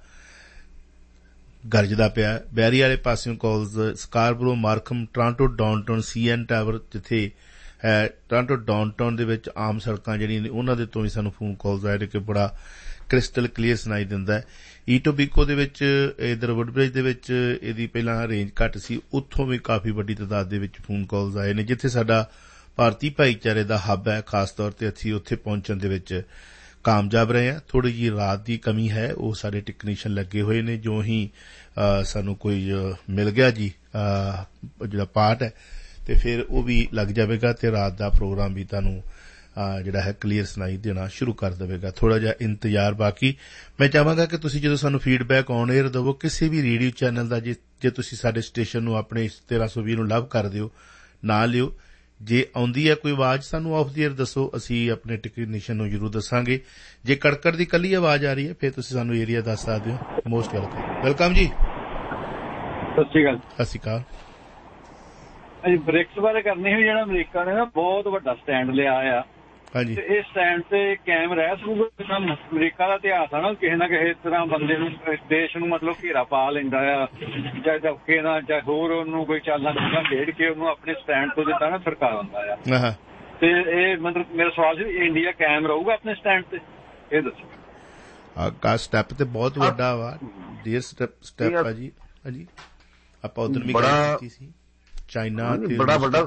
ਗਰਜਦਾ ਪਿਆ। ਬੈਰੀ ਵਾਲੇ ਪਾਸਿਓਂ ਕਾਲਸ, ਸਕਾਰਬਰੋ, ਮਾਰਕਮ, ਟਰਾਂਟੋ ਡਾਊਨਟਾਊਨ, ਸੀ ਐਨ ਟਾਵਰ ਜਿੱਥੇ ਹੈ, ਟਰਾਂਟੋ ਡਾਊਨਟਾਊਨ ਦੇ ਵਿੱਚ ਆਮ ਸੜਕਾਂ ਜਿਹੜੀਆਂ ਨੇ ਉਹਨਾਂ ਦੇ ਤੋਂ ਵੀ ਸਾਨੂੰ ਫੋਨ ਕਾਲਸ ਆਏ ਨੇ ਕਿ ਬੜਾ ਕ੍ਰਿਸਟਲ ਕਲੀਅਰ ਸੁਣਾਈ ਦਿੰਦਾ ਹੈ। ਈਟੋਬੀਕੋ ਦੇ ਵਿੱਚ, ਇੱਧਰ ਵੁੱਡਬ੍ਰਿਜ ਦੇ ਵਿੱਚ ਇਹਦੀ ਪਹਿਲਾਂ ਰੇਂਜ ਘੱਟ ਸੀ, ਉੱਥੋਂ ਵੀ ਕਾਫੀ ਵੱਡੀ ਤਾਦਾਦ ਦੇ ਵਿੱਚ ਫੋਨ ਕਾਲਸ ਆਏ ਨੇ। ਜਿੱਥੇ ਸਾਡਾ ਭਾਰਤੀ ਭਾਈਚਾਰੇ ਦਾ ਹੱਬ ਹੈ, ਖਾਸ ਤੌਰ ਤੇ ਅਸੀਂ ਉੱਥੇ ਪਹੁੰਚਣ ਦੇ ਵਿੱਚ ਕਾਮਯਾਬ ਰਹੇ ਹਾਂ। ਥੋੜੀ ਜਿਹੀ ਰਾਤ ਦੀ ਕਮੀ ਹੈ, ਉਹ ਸਾਡੇ ਟੈਕਨੀਸ਼ੀਅਨ ਲੱਗੇ ਹੋਏ ਨੇ। ਜੋ ਹੀ ਸਾਨੂੰ ਕੋਈ ਮਿਲ ਗਿਆ ਜੀ ਜਿਹੜਾ ਪਾਰਟ ਹੈ, ਤੇ ਫਿਰ ਉਹ ਵੀ ਲੱਗ ਜਾਵੇਗਾ ਤੇ ਰਾਤ ਦਾ ਪ੍ਰੋਗਰਾਮ ਵੀ ਤੁਹਾਨੂੰ ਜਿਹੜਾ ਹੈ ਕਲੀਅਰ ਸੁਣਾਈ ਦੇਣਾ ਸ਼ੁਰੂ ਕਰ ਦੇਵੇਗਾ। ਥੋੜਾ ਜਿਹਾ ਇੰਤਜ਼ਾਰ ਬਾਕੀ। ਮੈਂ ਚਾਹਾਂਗਾ ਕਿ ਤੁਸੀਂ ਜਦੋਂ ਸਾਨੂੰ ਫੀਡਬੈਕ ਔਨ 에ਅਰ ਦੇਵੋ ਕਿਸੇ ਵੀ ਰੇਡੀਓ ਚੈਨਲ ਦਾ, ਜੇ ਜੇ ਤੁਸੀਂ ਸਾਡੇ ਸਟੇਸ਼ਨ ਨੂੰ ਆਪਣੇ ਤੇਰਾਂ ਸੌ ਵੀਹ ਨੂੰ ਲਵ ਕਰ ਦਿਓ, ਨਾ ਲਿਓ। ਜੇ ਆਉਂਦੀ ਹੈ ਕੋਈ ਆਵਾਜ਼ ਸਾਨੂੰ ਆਫ ਦੀ 에ਅਰ ਦੱਸੋ, ਅਸੀਂ ਆਪਣੇ ਟੈਕਨੀਸ਼ੀਅਨ ਨੂੰ ਜ਼ਰੂਰ ਦੱਸਾਂਗੇ। ਜੇ ਕੜਕੜ ਦੀ ਕੱਲੀ ਆਵਾਜ਼ ਆ ਰਹੀ ਹੈ ਫਿਰ ਤੁਸੀਂ ਸਾਨੂੰ ਏਰੀਆ ਦੱਸ ਸਕਦੇ ਹੋ। Most welcome. ਵੈਲਕਮ ਜੀ। ਸਤਿ ਸ਼੍ਰੀ ਅਕਾਲ। ਸਤਿ ਸ਼੍ਰੀ ਅਕਾਲ। ਅਸੀਂ ਬ੍ਰਿਕਸ ਬਾਰੇ ਕਰਨੀ ਹੋਈ, ਜਿਹੜਾ ਅਮਰੀਕਾ ਨੇ ਨਾ ਬਹੁਤ ਵੱਡਾ ਸਟੈਂਡ ਲਿਆ ਆ, ਹਾਂਜੀ, ਇਸ ਸਟੈਂਡ ਤੇ ਕਾਇਮ ਰਹਿ ਸਕੂਗਾ। ਅਮਰੀਕਾ ਦਾ ਇਤਿਹਾਸ ਆ ਨਾ, ਕਿਸੇ ਨਾ ਕਿਸੇ ਤਰ੍ਹਾਂ ਬੰਦੇ ਨੂੰ, ਦੇਸ਼ ਨੂੰ ਮਤਲਬ ਘੇਰਾ ਪਾ ਲੈਂਦਾ ਆ, ਜਾਂ ਧੱਕੇ ਨਾਲ ਜਾਂ ਹੋਰ ਉਹਨੂੰ ਕੋਈ ਚਾਲਾਂ ਚੀਜ਼ਾਂ ਖੇਡ ਕੇ ਉਹਨੂੰ ਆਪਣੇ ਸਟੈਂਡ ਤੋਂ ਜਿੱਦਾਂ ਨਾ ਸਰਕਾਰ ਹੁੰਦਾ ਆ। ਤੇ ਇਹ ਮਤਲਬ ਮੇਰਾ ਸਵਾਲ ਸੀ, ਇੰਡੀਆ ਕਾਇਮ ਰਹੂਗਾ ਆਪਣੇ ਸਟੈਂਡ ਤੇ? ਇਹ ਦੱਸੋ। ਆ ਸਟੈਪ ਤੇ ਬਹੁਤ ਵੱਡਾ ਵਾ, ਡੀਅਰ ਸਟੈਪ ਸਟੈਪ ਆ ਜੀ। ਹਾਂਜੀ, ਆਪਾਂ ਉਧਰ ਵੀ ਗੱਲ ਕੀਤੀ ਸੀ, ਚਾਈਨਾ ਤੇ ਬੜਾ ਵੱਡਾ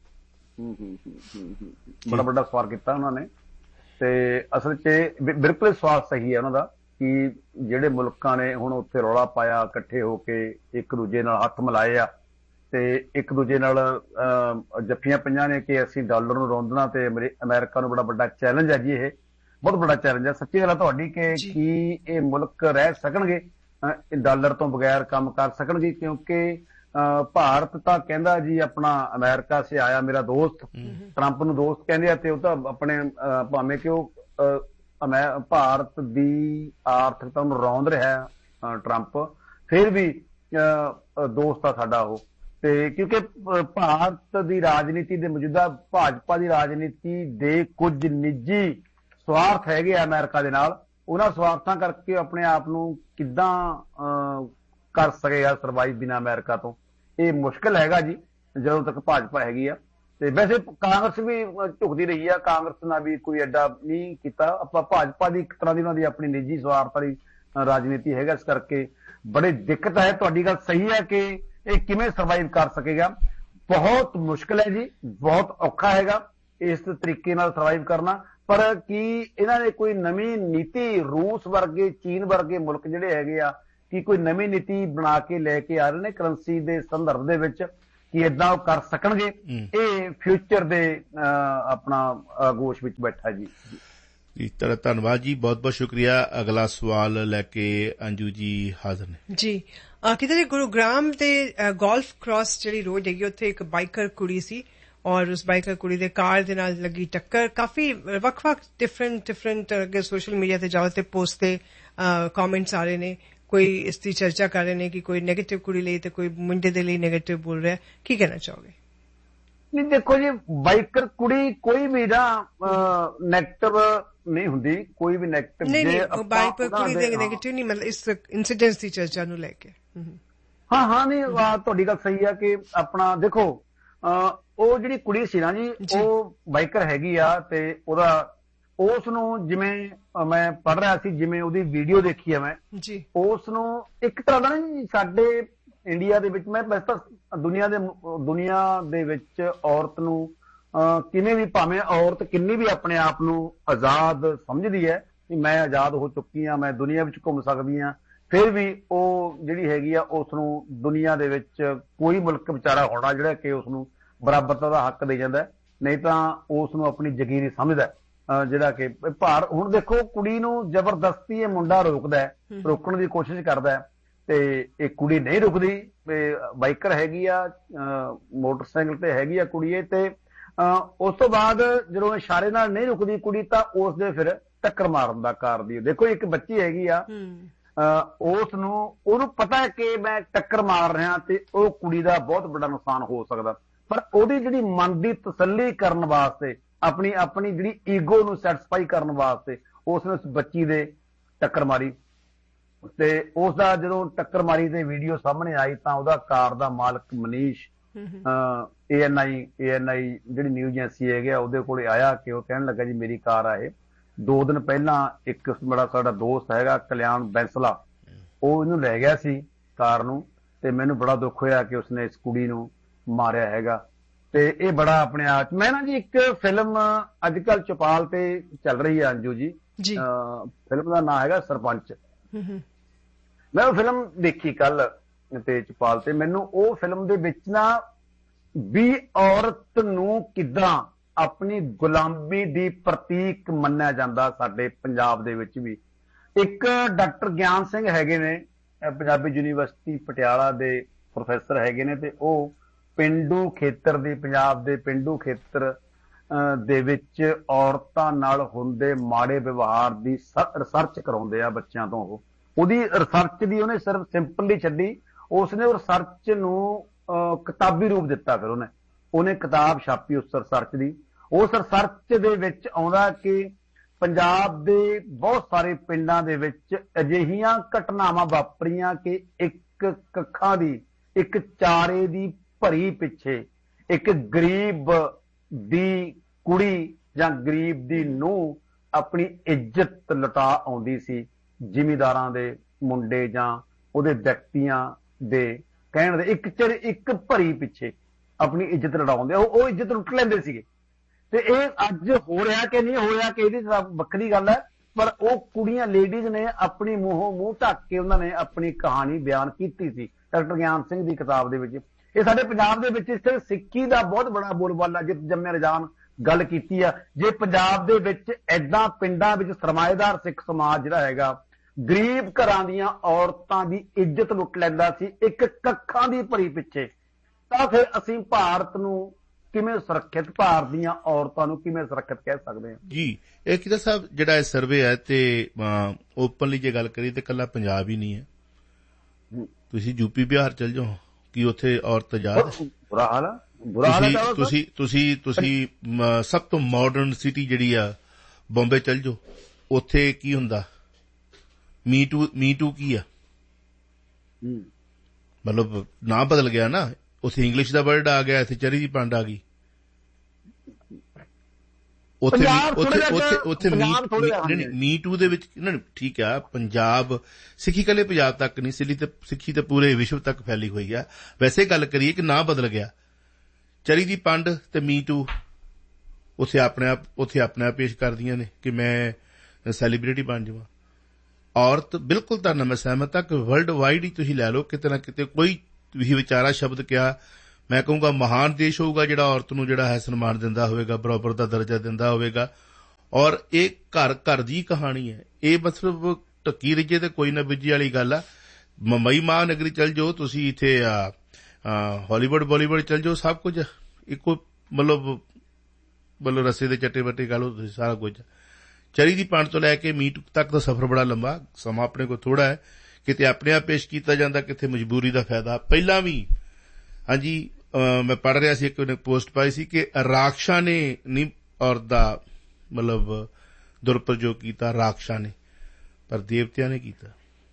ਬੜਾ ਵੱਡਾ ਸਵਾਲ ਕੀਤਾ ਉਹਨਾਂ ਨੇ। ਤੇ ਅਸਲ 'ਚ ਬਿਲਕੁਲ ਸਵਾਲ ਸਹੀ ਹੈ ਉਹਨਾਂ ਦਾ ਕਿ ਜਿਹੜੇ ਮੁਲਕਾਂ ਨੇ ਹੁਣ ਉੱਥੇ ਰੌਲਾ ਪਾਇਆ, ਇਕੱਠੇ ਹੋ ਕੇ ਇੱਕ ਦੂਜੇ ਨਾਲ ਹੱਥ ਮਿਲਾਏ ਆ ਤੇ ਇੱਕ ਦੂਜੇ ਨਾਲ ਜੱਫੀਆਂ ਪਈਆਂ ਨੇ ਕਿ ਅਸੀਂ ਡਾਲਰ ਨੂੰ ਰੋਂਦਣਾ, ਤੇ ਅਮਰੀਕਾ ਨੂੰ ਬੜਾ ਵੱਡਾ ਚੈਲੰਜ ਹੈ ਜੀ, ਇਹ ਬਹੁਤ ਵੱਡਾ ਚੈਲੰਜ ਹੈ। ਸੱਚੀ ਗੱਲ ਹੈ ਤੁਹਾਡੀ ਕਿ ਕੀ ਇਹ ਮੁਲਕ ਰਹਿ ਸਕਣਗੇ ਡਾਲਰ ਤੋਂ ਬਗੈਰ, ਕੰਮ ਕਰ ਸਕਣਗੇ? ਕਿਉਂਕਿ ਭਾਰਤ ਤਾਂ ਕਹਿੰਦਾ ਜੀ ਆਪਣਾ ਅਮਰੀਕਾ ਸੇ ਆਇਆ ਮੇਰਾ ਦੋਸਤ, ਟਰੰਪ ਨੂੰ ਦੋਸਤ ਕਹਿੰਦੇ ਆ, ਤੇ ਉਹ ਤਾਂ ਆਪਣੇ ਭਾਵੇਂ ਕਿ ਉਹ ਭਾਰਤ ਦੀ ਆਰਥਿਕਤਾ ਨੂੰ ਰੌਂਦ ਰਿਹਾ ਟਰੰਪ, ਫਿਰ ਵੀ ਦੋਸਤ ਆ ਸਾਡਾ ਉਹ। ਤੇ ਕਿਉਂਕਿ ਭਾਰਤ ਦੀ ਰਾਜਨੀਤੀ ਦੇ ਮੌਜੂਦਾ ਭਾਜਪਾ ਦੀ ਰਾਜਨੀਤੀ ਦੇ ਕੁਝ ਨਿੱਜੀ ਸਵਾਰਥ ਹੈਗੇ ਆ ਅਮਰੀਕਾ ਦੇ ਨਾਲ, ਉਹਨਾਂ ਸਵਾਰਥਾਂ ਕਰਕੇ ਆਪਣੇ ਆਪ ਨੂੰ ਕਿੱਦਾਂ ਕਰ ਸਕੇਗਾ ਸਰਵਾਈਵ ਬਿਨਾਂ ਅਮਰੀਕਾ ਤੋਂ? ਇਹ ਮੁਸ਼ਕਿਲ ਹੈਗਾ ਜੀ ਜਦੋਂ ਤੱਕ ਭਾਜਪਾ ਹੈਗੀ ਆ। ਤੇ ਵੈਸੇ ਕਾਂਗਰਸ ਵੀ ਝੁਕਦੀ ਰਹੀ ਆ, ਕਾਂਗਰਸ ਨਾਲ ਵੀ ਕੋਈ ਐਡਾ ਨਹੀਂ ਕੀਤਾ। ਆਪਾਂ ਭਾਜਪਾ ਦੀ ਇੱਕ ਤਰ੍ਹਾਂ ਦੀ ਉਹਨਾਂ ਦੀ ਆਪਣੀ ਨਿੱਜੀ ਸਵਾਰਥ ਵਾਲੀ ਰਾਜਨੀਤੀ ਹੈਗਾ, ਇਸ ਕਰਕੇ ਬੜੀ ਦਿੱਕਤ ਹੈ। ਤੁਹਾਡੀ ਗੱਲ ਸਹੀ ਹੈ ਕਿ ਇਹ ਕਿਵੇਂ ਸਰਵਾਈਵ ਕਰ ਸਕੇਗਾ, ਬਹੁਤ ਮੁਸ਼ਕਿਲ ਹੈ ਜੀ, ਬਹੁਤ ਔਖਾ ਹੈਗਾ ਇਸ ਤਰੀਕੇ ਨਾਲ ਸਰਵਾਈਵ ਕਰਨਾ। ਪਰ ਕੀ ਇਹਨਾਂ ਨੇ ਕੋਈ ਨਵੀਂ ਨੀਤੀ, ਰੂਸ ਵਰਗੇ, ਚੀਨ ਵਰਗੇ ਮੁਲਕ ਜਿਹੜੇ ਹੈਗੇ ਆ, ਕਿ ਕੋਈ ਨਵੀਂ ਨੀਤੀ ਬਣਾ ਕੇ ਲੈ ਕੇ ਆ ਰਹੇ ਨੇ ਕਰੰਸੀ ਦੇ ਸੰਦਰਭ ਦੇ ਵਿੱਚ ਕਿ ਇਦਾਂ ਉਹ ਕਰ ਸਕਣਗੇ। ਇਹ ਫਿਊਚਰ ਦੇ ਆਪਣਾ ਗੋਸ਼ ਵਿੱਚ ਬੈਠਾ ਜੀ। ਜੀ ਧੰਨਵਾਦ ਜੀ, ਬਹੁਤ ਬਹੁਤ ਸ਼ੁਕਰੀਆ। ਅਗਲਾ ਸਵਾਲ ਲੈ ਕੇ ਅੰਜੂ ਜੀ ਹਾਜ਼ਰ ਨੇ ਜੀ। ਕਿਤੇ ਜੀ ਗੁਰੂਗ੍ਰਾਮ ਦੇ ਗੋਲਫ ਕ੍ਰਾਸ ਜਿਹੜੀ ਰੋਡ ਹੈਗੀ ਉੱਥੇ ਇੱਕ ਬਾਈਕਰ ਕੁੜੀ ਸੀ ਔਰ ਉਸ ਬਾਈਕਰ ਕੁੜੀ ਦੇ ਕਾਰ ਦੇ ਨਾਲ ਲੱਗੀ ਟੱਕਰ। ਕਾਫੀ ਵੱਖ ਵੱਖ ਡਿਫਰੈਂਟ ਡਿਫਰੈਂਟ ਅਗਰ ਸੋਸ਼ਲ ਮੀਡੀਆ ਤੇ ਜਾਓ ਤੇ ਪੋਸਟ ਤੇ ਕਮੈਂਟਸ ਆ ਰਹੇ ਨੇ, ਕੋਈ ਇਸ ਦੀ ਚਰਚਾ ਕਰ ਰਹੇ ਨੇ ਕਿ ਕੋਈ ਨੈਗੇਟਿਵ ਕੁੜੀ ਲਈ ਤੇ ਕੋਈ ਮੁੰਡੇ ਦੇ ਲਈ ਨੈਗੇਟਿਵ ਬੋਲ ਰਿਹਾ। ਕੀ ਕਹਿਣਾ ਚਾਹੋਗੇ? ਨਹੀਂ ਦੇਖੋ ਜੀ, ਬਾਈਕਰ ਕੁੜੀ ਕੋਈ ਵੀ ਨਾ ਨੈਗੇਟਿਵ ਨਹੀਂ ਹੁੰਦੀ, ਕੋਈ ਵੀ ਨੈਗੇਟਿਵ ਨਹੀਂ ਨਹੀਂ ਬਾਈਕਰ ਕੁੜੀ ਦੇ ਨੈਗੇਟਿਵ ਨਹੀਂ, ਮਤਲਬ ਇਸ ਇਨਸੀਡੈਂਟ ਦੀ ਚਰਚਾ ਨੂੰ ਲੈ ਕੇ। ਹਾਂ ਹਾਂ ਨਹੀਂ ਤੁਹਾਡੀ ਗੱਲ ਸਹੀ ਆ ਕਿ ਆਪਣਾ ਦੇਖੋ ਉਹ ਜਿਹੜੀ ਕੁੜੀ ਸੀ ਨਾ ਜੀ ਉਹ ਬਾਈਕਰ ਹੈਗੀ ਆ ਤੇ ਉਹਦਾ ਉਸ ਨੂੰ ਜਿਵੇਂ ਮੈਂ ਪੜ੍ਹ ਰਿਹਾ ਸੀ, ਜਿਵੇਂ ਉਹਦੀ ਵੀਡੀਓ ਦੇਖੀ ਆ ਮੈਂ ਜੀ, ਉਸ ਨੂੰ ਇੱਕ ਤਰ੍ਹਾਂ ਦਾ ਨਾ ਸਾਡੇ ਇੰਡੀਆ ਦੇ ਵਿੱਚ, ਮੈਂ ਵੈਸੇ ਤਾਂ ਦੁਨੀਆ ਦੇ ਦੁਨੀਆ ਦੇ ਵਿੱਚ ਔਰਤ ਨੂੰ ਕਿਵੇਂ ਵੀ, ਭਾਵੇਂ ਔਰਤ ਕਿੰਨੀ ਵੀ ਆਪਣੇ ਆਪ ਨੂੰ ਆਜ਼ਾਦ ਸਮਝਦੀ ਹੈ ਕਿ ਮੈਂ ਆਜ਼ਾਦ ਹੋ ਚੁੱਕੀ ਹਾਂ, ਮੈਂ ਦੁਨੀਆ ਵਿੱਚ ਘੁੰਮ ਸਕਦੀ ਹਾਂ, ਫਿਰ ਵੀ ਉਹ ਜਿਹੜੀ ਹੈਗੀ ਆ ਉਸ ਨੂੰ ਦੁਨੀਆ ਦੇ ਵਿੱਚ ਕੋਈ ਮੁਲਕ ਵਿਚਾਰਾ ਹੋਣਾ ਜਿਹੜਾ ਕਿ ਉਸ ਨੂੰ ਬਰਾਬਰਤਾ ਦਾ ਹੱਕ ਦੇ ਜਾਂਦਾ, ਨਹੀਂ ਤਾਂ ਉਸ ਨੂੰ ਆਪਣੀ ਜ਼ਗੀਰੀ ਸਮਝਦਾ ਜਿਹੜਾ ਕਿ ਭਾਰ। ਹੁਣ ਦੇਖੋ ਕੁੜੀ ਨੂੰ ਜ਼ਬਰਦਸਤੀ ਇਹ ਮੁੰਡਾ ਰੋਕਦਾ, ਰੋਕਣ ਦੀ ਕੋਸ਼ਿਸ਼ ਕਰਦਾ ਤੇ ਇਹ ਕੁੜੀ ਨਹੀਂ ਰੁਕਦੀ। ਬਾਈਕਰ ਹੈਗੀ ਆ, ਮੋਟਰਸਾਈਕਲ ਤੇ ਹੈਗੀ ਆ ਕੁੜੀ ਇਹ, ਤੇ ਉਸ ਤੋਂ ਬਾਅਦ ਜਦੋਂ ਇਸ਼ਾਰੇ ਨਾਲ ਨਹੀਂ ਰੁਕਦੀ ਕੁੜੀ ਤਾਂ ਉਸ ਦੇ ਫਿਰ ਟੱਕਰ ਮਾਰਨ ਦਾ ਕਾਰ ਦੀ। ਦੇਖੋ ਇੱਕ ਬੱਚੀ ਹੈਗੀ ਆ, ਉਸ ਨੂੰ ਉਹਨੂੰ ਪਤਾ ਹੈ ਕਿ ਮੈਂ ਟੱਕਰ ਮਾਰ ਰਿਹਾ ਤੇ ਉਹ ਕੁੜੀ ਦਾ ਬਹੁਤ ਵੱਡਾ ਨੁਕਸਾਨ ਹੋ ਸਕਦਾ, ਪਰ ਉਹਦੀ ਜਿਹੜੀ ਮਨ ਦੀ ਤਸੱਲੀ ਕਰਨ ਵਾਸਤੇ, ਆਪਣੀ ਆਪਣੀ ਜਿਹੜੀ ਈਗੋ ਨੂੰ ਸੈਟੀਸਫਾਈ ਕਰਨ ਵਾਸਤੇ ਉਸ ਨੇ ਉਸ ਬੱਚੀ ਦੇ ਟੱਕਰ ਮਾਰੀ। ਤੇ ਉਸ ਦਾ ਜਦੋਂ ਟੱਕਰ ਮਾਰੀ ਤੇ ਵੀਡੀਓ ਸਾਹਮਣੇ ਆਈ ਤਾਂ ਉਹਦਾ ਕਾਰ ਦਾ ਮਾਲਕ ਮਨੀਸ਼ ਏ ਐਨ ਆਈ ਏ ਐਨ ਆਈ ਜਿਹੜੀ ਨਿਊਜ਼ ਏਜੰਸੀ ਹੈਗੇ ਆ ਉਹਦੇ ਕੋਲ ਆਇਆ ਕਿ ਉਹ ਕਹਿਣ ਲੱਗਾ ਜੀ ਮੇਰੀ ਕਾਰ ਆ ਇਹ। ਦੋ ਦਿਨ ਪਹਿਲਾਂ ਇੱਕ ਬੜਾ ਸਾਡਾ ਦੋਸਤ ਹੈਗਾ ਕਲਿਆਣ ਬੈਂਸਲਾ, ਉਹ ਇਹਨੂੰ ਲੈ ਗਿਆ ਸੀ ਕਾਰ ਨੂੰ, ਤੇ ਮੈਨੂੰ ਬੜਾ ਦੁੱਖ ਹੋਇਆ ਕਿ ਉਸਨੇ ਇਸ ਕੁੜੀ ਨੂੰ ਮਾਰਿਆ ਹੈਗਾ। ਤੇ ਇਹ ਬੜਾ ਆਪਣੇ ਆਪ ਮੈਂ ਨਾ ਜੀ ਇੱਕ ਫਿਲਮ ਅੱਜ ਕੱਲ ਚੌਪਾਲ ਤੇ ਚੱਲ ਰਹੀ ਹੈ ਅੰਜੂ ਜੀ, ਫਿਲਮ ਦਾ ਨਾਂ ਹੈਗਾ ਸਰਪੰਚ। ਮੈਂ ਉਹ ਫਿਲਮ ਦੇਖੀ ਕੱਲ ਤੇ ਚੌਪਾਲ ਤੇ, ਮੈਨੂੰ ਉਹ ਫਿਲਮ ਦੇ ਵਿੱਚ ਨਾ ਵੀ ਔਰਤ ਨੂੰ ਕਿੱਦਾਂ ਆਪਣੀ ਗੁਲਾਮੀ ਦੀ ਪ੍ਰਤੀਕ ਮੰਨਿਆ ਜਾਂਦਾ ਸਾਡੇ ਪੰਜਾਬ ਦੇ ਵਿੱਚ ਵੀ। ਇੱਕ ਡਾਕਟਰ ਗਿਆਨ ਸਿੰਘ ਹੈਗੇ ਨੇ, ਪੰਜਾਬੀ ਯੂਨੀਵਰਸਿਟੀ ਪਟਿਆਲਾ ਦੇ ਪ੍ਰੋਫੈਸਰ ਹੈਗੇ ਨੇ, ਤੇ ਉਹ ਪੇਂਡੂ ਖੇਤਰ ਦੀ, ਪੰਜਾਬ ਦੇ ਪੇਂਡੂ ਖੇਤਰ ਦੇ ਵਿੱਚ ਔਰਤਾਂ ਨਾਲ ਹੁੰਦੇ ਮਾੜੇ ਵਿਵਹਾਰ ਦੀ ਰਿਸਰਚ ਕਰਾਉਂਦੇ ਆ ਬੱਚਿਆਂ ਤੋਂ। ਉਹ ਉਹਦੀ ਰਿਸਰਚ ਦੀ ਉਹਨੇ ਸਿਰਫ ਸਿੰਪਲੀ ਛੱਡੀ, ਉਸਨੇ ਉਹ ਰਿਸਰਚ ਨੂੰ ਕਿਤਾਬੀ ਰੂਪ ਦਿੱਤਾ। ਫਿਰ ਉਹਨੇ ਉਹਨੇ ਕਿਤਾਬ ਛਾਪੀ ਉਸ ਰਿਸਰਚ ਦੀ। ਉਸ ਰਿਸਰਚ ਦੇ ਵਿੱਚ ਆਉਂਦਾ ਕਿ ਪੰਜਾਬ ਦੇ ਬਹੁਤ ਸਾਰੇ ਪਿੰਡਾਂ ਦੇ ਵਿੱਚ ਅਜਿਹੀਆਂ ਘਟਨਾਵਾਂ ਵਾਪਰੀਆਂ ਕਿ ਇੱਕ ਕੱਖਾਂ ਦੀ, ਇੱਕ ਚਾਰੇ ਦੀ ਭਰੀ ਪਿੱਛੇ ਇੱਕ ਗਰੀਬ ਦੀ ਕੁੜੀ ਜਾਂ ਗਰੀਬ ਦੀ ਨੂੰਹ ਆਪਣੀ ਇੱਜ਼ਤ ਲੁਟਾ ਆਉਂਦੀ ਸੀ ਜ਼ਿਮੀਂਦਾਰਾਂ ਦੇ ਮੁੰਡੇ ਜਾਂ ਉਹਦੇ ਵਿਅਕਤੀਆਂ ਦੇ ਕਹਿਣ ਦੇ, ਇੱਕ ਚਿਰ ਇੱਕ ਭਰੀ ਪਿੱਛੇ ਆਪਣੀ ਇੱਜ਼ਤ ਲੁਟਾਉਂਦੇ, ਉਹ ਉਹ ਇੱਜ਼ਤ ਲੁੱਟ ਲੈਂਦੇ ਸੀਗੇ। ਤੇ ਇਹ ਅੱਜ ਹੋ ਰਿਹਾ ਕਿ ਨਹੀਂ ਹੋ ਰਿਹਾ ਕਿ ਇਹਦੀ ਵੱਖਰੀ ਗੱਲ ਹੈ, ਪਰ ਉਹ ਕੁੜੀਆਂ ਲੇਡੀਜ਼ ਨੇ ਆਪਣੀ ਮੂੰਹੋਂ ਮੂੰਹ ਢੱਕ ਕੇ ਉਹਨਾਂ ਨੇ ਆਪਣੀ ਕਹਾਣੀ ਬਿਆਨ ਕੀਤੀ ਸੀ ਡਾਕਟਰ ਗਿਆਨ ਸਿੰਘ ਦੀ ਕਿਤਾਬ ਦੇ ਵਿੱਚ। ਇਹ ਸਾਡੇ ਪੰਜਾਬ ਦੇ ਵਿੱਚ ਇਸ ਸਿੱਖੀ ਦਾ ਬਹੁਤ ਬੜਾ ਬੋਲਬਾਲਾ, ਜਿੱਤ ਜੰਮੇ ਰਜਾਨ ਗੱਲ ਕੀਤੀ ਆ। ਜੇ ਪੰਜਾਬ ਦੇ ਵਿੱਚ ਏਦਾਂ ਪਿੰਡਾਂ ਵਿੱਚ ਸਰਮਾਏਦਾਰ ਸਿੱਖ ਸਮਾਜ ਜਿਹੜਾ ਹੈਗਾ ਗਰੀਬ ਘਰਾਂ ਦੀਆਂ ਔਰਤਾਂ ਦੀ ਇੱਜ਼ਤ ਲੁੱਟ ਲੈਂਦਾ ਸੀ ਇੱਕ ਕੱਖਾਂ ਦੀ ਭਰੀ ਪਿੱਛੇ, ਤਾਂ ਫਿਰ ਅਸੀਂ ਭਾਰਤ ਨੂੰ ਕਿਵੇਂ ਸੁਰੱਖਿਅਤ, ਭਾਰਤ ਦੀਆਂ ਔਰਤਾਂ ਨੂੰ ਕਿਵੇਂ ਸੁਰੱਖਿਅਤ ਕਹਿ ਸਕਦੇ ਹਾਂ ਜੀ? ਇਹ ਕਿਹਦਾ ਸਾਹਿਬ ਜਿਹੜਾ ਇਹ ਸਰਵੇ ਹੈ ਤੇ ਓਪਨਲੀ ਜੇ ਗੱਲ ਕਰੀ ਤੇ ਇਕੱਲਾ ਪੰਜਾਬ ਹੀ ਨਹੀਂ ਹੈ, ਤੁਸੀਂ ਯੂਪੀ ਬਿਹਾਰ ਚਲ ਜਾਓ ਕਿ ਉੱਥੇ ਔਰਤ ਆਜ਼ਾਦ ਹੈ। ਬੁਰਾ ਹਾਲ ਹੈ, ਬੁਰਾ ਹਾਲ ਹੈ। ਤੁਸੀਂ ਤੁਸੀਂ ਤੁਸੀਂ ਸਭ ਤੋਂ ਮਾਡਰਨ ਸਿਟੀ ਜਿਹੜੀ ਆ ਬੰਬੇ ਚਲ ਜਾਓ, ਉੱਥੇ ਕੀ ਹੁੰਦਾ? ਮੀ ਟੂ ਮੀ ਟੂ ਕੀ ਆ? ਮਤਲਬ ਨਾਂ ਬਦਲ ਗਿਆ ਨਾ, ਉੱਥੇ ਇੰਗਲਿਸ਼ ਦਾ ਵਰਡ ਆ ਗਿਆ, ਇੱਥੇ ਚਰੀ ਦੀ ਪੰਡ ਆ ਗਈ। ਉੱਥੇ ਉੱਥੇ ਉੱਥੇ ਮੀ ਟੂ ਦੇ ਵਿੱਚ ਠੀਕ ਆ, ਪੰਜਾਬ ਸਿੱਖੀ ਕੱਲੇ ਪੰਜਾਬ ਤੱਕ ਨਹੀਂ, ਸਿੱਖੀ ਤੇ ਸਿੱਖੀ ਤੇ ਪੂਰੇ ਵਿਸ਼ਵ ਤੱਕ ਫੈਲੀ ਹੋਈ ਆ। ਵੈਸੇ ਗੱਲ ਕਰੀਏ ਕਿ ਨਾਂ ਬਦਲ ਗਿਆ, ਚਰੀ ਦੀ ਪੰਡ ਤੇ ਮੀ ਟੂ ਉੱਥੇ ਆਪਣੇ ਆਪ ਉੱਥੇ ਆਪਣੇ ਆਪ ਪੇਸ਼ ਕਰਦੀਆਂ ਨੇ ਕਿ ਮੈਂ ਸੈਲੀਬ੍ਰਿਟੀ ਬਣ ਜਾਵਾਂ। ਔਰਤ ਬਿਲਕੁਲ ਤਾਂ ਮੈਂ ਸਹਿਮਤ ਹਾਂ ਕਿ ਵਰਲਡ ਵਾਈਡ ਹੀ ਤੁਸੀਂ ਲੈ ਲਓ, ਕਿਤੇ ਨਾ ਕਿਤੇ ਕੋਈ ਵੀ ਵਿਚਾਰਾ ਸ਼ਬਦ ਕਿਹਾ, ਮੈਂ ਕਹੂੰਗਾ ਮਹਾਨ ਦੇਸ਼ ਹੋਊਗਾ ਜਿਹੜਾ ਔਰਤ ਨੂੰ ਜਿਹੜਾ ਹੈ ਸਨਮਾਨ ਦਿੰਦਾ ਹੋਵੇਗਾ, ਬਰਾਬਰ ਦਾ ਦਰਜਾ ਦਿੰਦਾ ਹੋਵੇਗਾ। ਔਰ ਇਹ ਘਰ ਘਰ ਦੀ ਕਹਾਣੀ ਹੈ, ਇਹ ਮਤਲਬ ਢੱਕੀ ਰਿਜੇ ਤੇ ਕੋਈ ਨਾ ਬਿੱਜੀ ਵਾਲੀ ਗੱਲ ਆ। ਮੁੰਬਈ ਮਹਾਨਗਰੀ ਚੱਲ ਜਾਓ ਤੁਸੀਂ, ਇੱਥੇ ਹਾਲੀਵੁੱਡ ਬਾਲੀਵੁੱਡ ਚੱਲ ਜਾਓ, ਸਭ ਕੁਝ ਇੱਕੋ ਮਤਲਬ ਮਤਲਬ ਰਸੇ ਦੇ ਚੱਟੇ ਵੱਟੇ ਕਹਿ ਲਓ ਤੁਸੀਂ, ਸਾਰਾ ਕੁਝ। ਚਰੀ ਦੀ ਪੰਡ ਤੋਂ ਲੈ ਕੇ ਮੀਟ ਤੱਕ ਦਾ ਸਫ਼ਰ ਬੜਾ ਲੰਬਾ, ਸਮਾਂ ਆਪਣੇ ਕੋਲ ਥੋੜਾ ਹੈ, ਕਿਤੇ ਆਪਣੇ ਆਪ ਪੇਸ਼ ਕੀਤਾ ਜਾਂਦਾ, ਕਿਤੇ ਮਜਬੂਰੀ ਦਾ ਫਾਇਦਾ। ਪਹਿਲਾਂ ਵੀ ਹਾਂਜੀ ਮੈਂ ਪੜ੍ਹ ਰਿਹਾ ਸੀ, ਇੱਕ ਉਹਨੇ ਪੋਸਟ ਪਾਈ ਸੀ ਕਿ ਰਾਖਸ਼ਾਂ ਨੇ ਨਹੀਂ ਔਰਤ ਦਾ ਮਤਲਬ ਦੁਰਪ੍ਰਯੋਗ ਕੀਤਾ, ਰਾਖਸ਼ਾਂ ਨੇ, ਪਰ ਦੇਵਤਿਆਂ ਨੇ ਕੀਤਾ।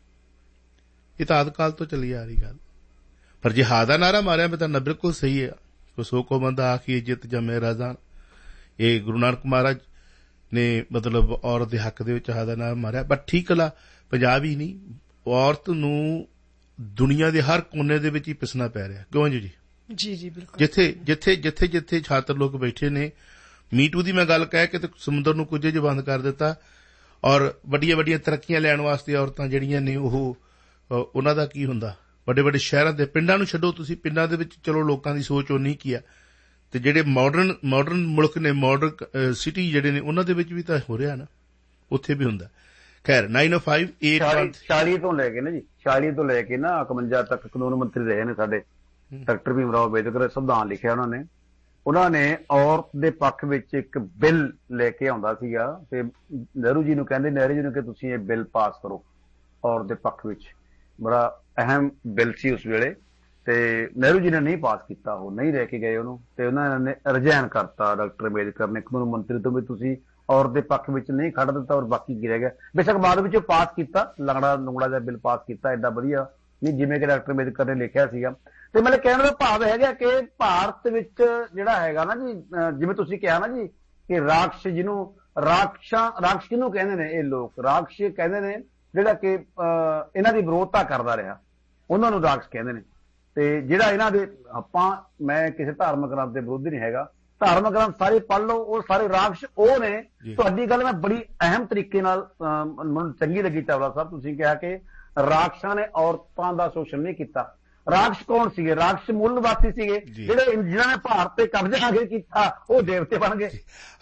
ਇਹ ਤਾਂ ਆਦਿ ਕਾਲ ਤੋਂ ਚੱਲੀ ਆ ਰਹੀ ਗੱਲ। ਪਰ ਜਿਹਾਦ ਦਾ ਨਾਰਾ ਮਾਰਿਆ ਮੈਂ ਤਾਂ ਨਾ ਬਿਲਕੁਲ ਸਹੀ ਹੈ। ਸੋ ਕੋ ਬੰਦਾ ਆਖੀ ਜਿੱਤ ਜੰਮੇ ਰਾਜ਼ਾਂ, ਇਹ ਗੁਰੂ ਨਾਨਕ ਮਹਾਰਾਜ ਨੇ ਮਤਲਬ ਔਰਤ ਦੇ ਹੱਕ ਦੇ ਵਿੱਚ ਜਿਹਾਦ ਦਾ ਨਾਰਾ ਮਾਰਿਆ। ਬਟ ਠੀਕ ਲਾ, ਪੰਜਾਬ ਹੀ ਨਹੀਂ, ਔਰਤ ਨੂੰ ਦੁਨੀਆ ਦੇ ਹਰ ਕੋਨੇ ਦੇ ਵਿੱਚ ਹੀ ਪਿਸਣਾ ਪੈ ਰਿਹਾ। ਕਿਉਂ ਜੀ? ਜੀ ਜੀ ਬਿਲਕੁਲ। ਜਿੱਥੇ ਜਿੱਥੇ ਜਿੱਥੇ ਜਿੱਥੇ ਛਾਤਰ ਲੋਕ ਬੈਠੇ ਨੇ, ਮੀਟੂ ਦੀ ਮੈਂ ਗੱਲ ਕਹਿ ਕੇ ਤੇ ਸਮੁੰਦਰ ਨੂੰ ਕੁਝ ਚ ਬੰਦ ਕਰ ਦਿੱਤਾ। ਔਰ ਵੱਡੀਆਂ ਵੱਡੀਆਂ ਤਰੱਕੀਆਂ ਲੈਣ ਵਾਸਤੇ ਔਰਤਾਂ ਜਿਹੜੀਆਂ ਨੇ ਉਹ ਉਹਨਾਂ ਦਾ ਕੀ ਹੁੰਦਾ, ਵੱਡੇ ਵੱਡੇ ਸ਼ਹਿਰਾਂ ਦੇ, ਪਿੰਡਾਂ ਨੂੰ ਛੱਡੋ ਤੁਸੀਂ, ਪਿੰਡਾਂ ਦੇ ਵਿੱਚ ਚਲੋ ਲੋਕਾਂ ਦੀ ਸੋਚ ਉਹ ਨਹੀਂ ਕੀ ਆ, ਤੇ ਜਿਹੜੇ ਮਾਡਰਨ ਮਾਡਰਨ ਮੁਲਕ ਨੇ, ਮਾਡਰਨ ਸਿਟੀ ਜਿਹੜੇ ਨੇ, ਉਹਨਾਂ ਦੇ ਵਿੱਚ ਵੀ ਤਾਂ ਹੋ ਰਿਹਾ ਨਾ, ਉੱਥੇ ਵੀ ਹੁੰਦਾ। ਖੈਰ ਨਾਈਨ ਓ ਫਾਈਵ ਏਟ ਛਿਆਲੀ ਤੋਂ ਲੈ ਕੇ ਨਾ ਜੀ ਛਿਆਲੀ ਤੋਂ ਲੈ ਕੇ ਨਾ ਇਕਵੰਜਾ ਤੱਕ ਕਾਨੂੰਨ ਮੰਤਰੀ ਰਹੇ ਨੇ ਸਾਡੇ ਡਾਕਟਰ ਭੀਮ ਰਾਓ ਅੰਬੇਦਕਰ। ਸੰਵਿਧਾਨ ਲਿਖਿਆ ਉਹਨਾਂ ਨੇ। ਉਹਨਾਂ ਨੇ ਔਰਤ ਦੇ ਪੱਖ ਵਿੱਚ ਇੱਕ ਬਿੱਲ ਲੈ ਕੇ ਆਉਂਦਾ ਸੀਗਾ ਤੇ ਨਹਿਰੂ ਜੀ ਨੂੰ ਕਹਿੰਦੇ, ਨਹਿਰੂ ਜੀ ਨੂੰ ਕਿ ਤੁਸੀਂ ਇਹ ਬਿੱਲ ਪਾਸ ਕਰੋ ਔਰਤ ਦੇ ਪੱਖ ਵਿੱਚ। ਬੜਾ ਅਹਿਮ ਬਿੱਲ ਸੀ ਉਸ ਵੇਲੇ, ਤੇ ਨਹਿਰੂ ਜੀ ਨੇ ਨਹੀਂ ਪਾਸ ਕੀਤਾ, ਉਹ ਨਹੀਂ ਲੈ ਕੇ ਗਏ ਉਹਨੂੰ, ਤੇ ਉਹਨਾਂ ਨੇ ਰਿਜ਼ਾਈਨ ਕਰਤਾ ਡਾਕਟਰ ਅੰਬੇਦਕਰ ਨੇ ਕਾਨੂੰਨ ਮੰਤਰੀ ਤੋਂ, ਵੀ ਤੁਸੀਂ ਔਰਤ ਦੇ ਪੱਖ ਵਿੱਚ ਨਹੀਂ ਖੜ ਦਿੱਤਾ। ਔਰ ਬਾਕੀ ਕੀ ਰਹਿ ਗਿਆ? ਬੇਸ਼ੱਕ ਬਾਅਦ ਵਿੱਚ ਪਾਸ ਕੀਤਾ, ਲੰਗੜਾ ਲੰਗੜਾ ਜਿਹਾ ਬਿੱਲ ਪਾਸ ਕੀਤਾ, ਏਡਾ ਵਧੀਆ ਨਹੀਂ ਜਿਵੇਂ ਕਿ ਡਾਕਟਰ ਅੰਬੇਦਕਰ ਨੇ ਲਿਖਿਆ ਸੀਗਾ। ਤੇ ਮੇਰੇ ਕਹਿਣ ਦਾ ਭਾਵ ਹੈਗਾ ਕਿ ਭਾਰਤ ਵਿੱਚ ਜਿਹੜਾ ਹੈਗਾ ਨਾ ਜੀ, ਜਿਵੇਂ ਤੁਸੀਂ ਕਿਹਾ ਨਾ ਜੀ ਕਿ ਰਾਖਸ਼, ਜਿਹਨੂੰ ਰਾਖਸ਼ਾਂ ਰਾਖਸ਼ ਕਿਹਨੂੰ ਕਹਿੰਦੇ ਨੇ? ਇਹ ਲੋਕ ਰਾਖਸ਼ ਕਹਿੰਦੇ ਨੇ ਜਿਹੜਾ ਕਿ ਇਹਨਾਂ ਦੀ ਵਿਰੋਧਤਾ ਕਰਦਾ ਰਿਹਾ, ਉਹਨਾਂ ਨੂੰ ਰਾਖਸ਼ ਕਹਿੰਦੇ ਨੇ। ਤੇ ਜਿਹੜਾ ਇਹਨਾਂ ਦੇ, ਆਪਾਂ ਮੈਂ ਕਿਸੇ ਧਾਰਮਿਕ ਗ੍ਰੰਥ ਦੇ ਵਿਰੋਧੀ ਨਹੀਂ ਹੈਗਾ, ਧਾਰਮਿਕ ਗ੍ਰੰਥ ਸਾਰੇ ਪੜ੍ਹ ਲਓ, ਉਹ ਸਾਰੇ ਰਾਖਸ਼ ਉਹ ਨੇ। ਤੁਹਾਡੀ ਗੱਲ ਮੈਂ ਬੜੀ ਅਹਿਮ ਤਰੀਕੇ ਨਾਲ ਮੈਨੂੰ ਚੰਗੀ ਲੱਗੀ ਚਾਵਲਾ ਸਾਹਿਬ, ਤੁਸੀਂ ਕਿਹਾ ਕਿ ਰਾਖਸ਼ਾਂ ਨੇ ਔਰਤਾਂ ਦਾ ਸ਼ੋਸ਼ਣ ਨਹੀਂ ਕੀਤਾ। ਰਾਖਸ਼ ਕੌਣ ਸੀਗੇ? ਰਾਖਸ਼ ਮੂਲ ਨਿਵਾਸੀ ਸੀਗੇ, ਜਿਹੜੇ ਜਿਹਨਾਂ ਨੇ ਭਾਰਤ ਤੇ ਕਬਜ਼ਾ ਕੀਤਾ ਉਹ ਦੇਵਤੇ ਬਣ ਗਏ।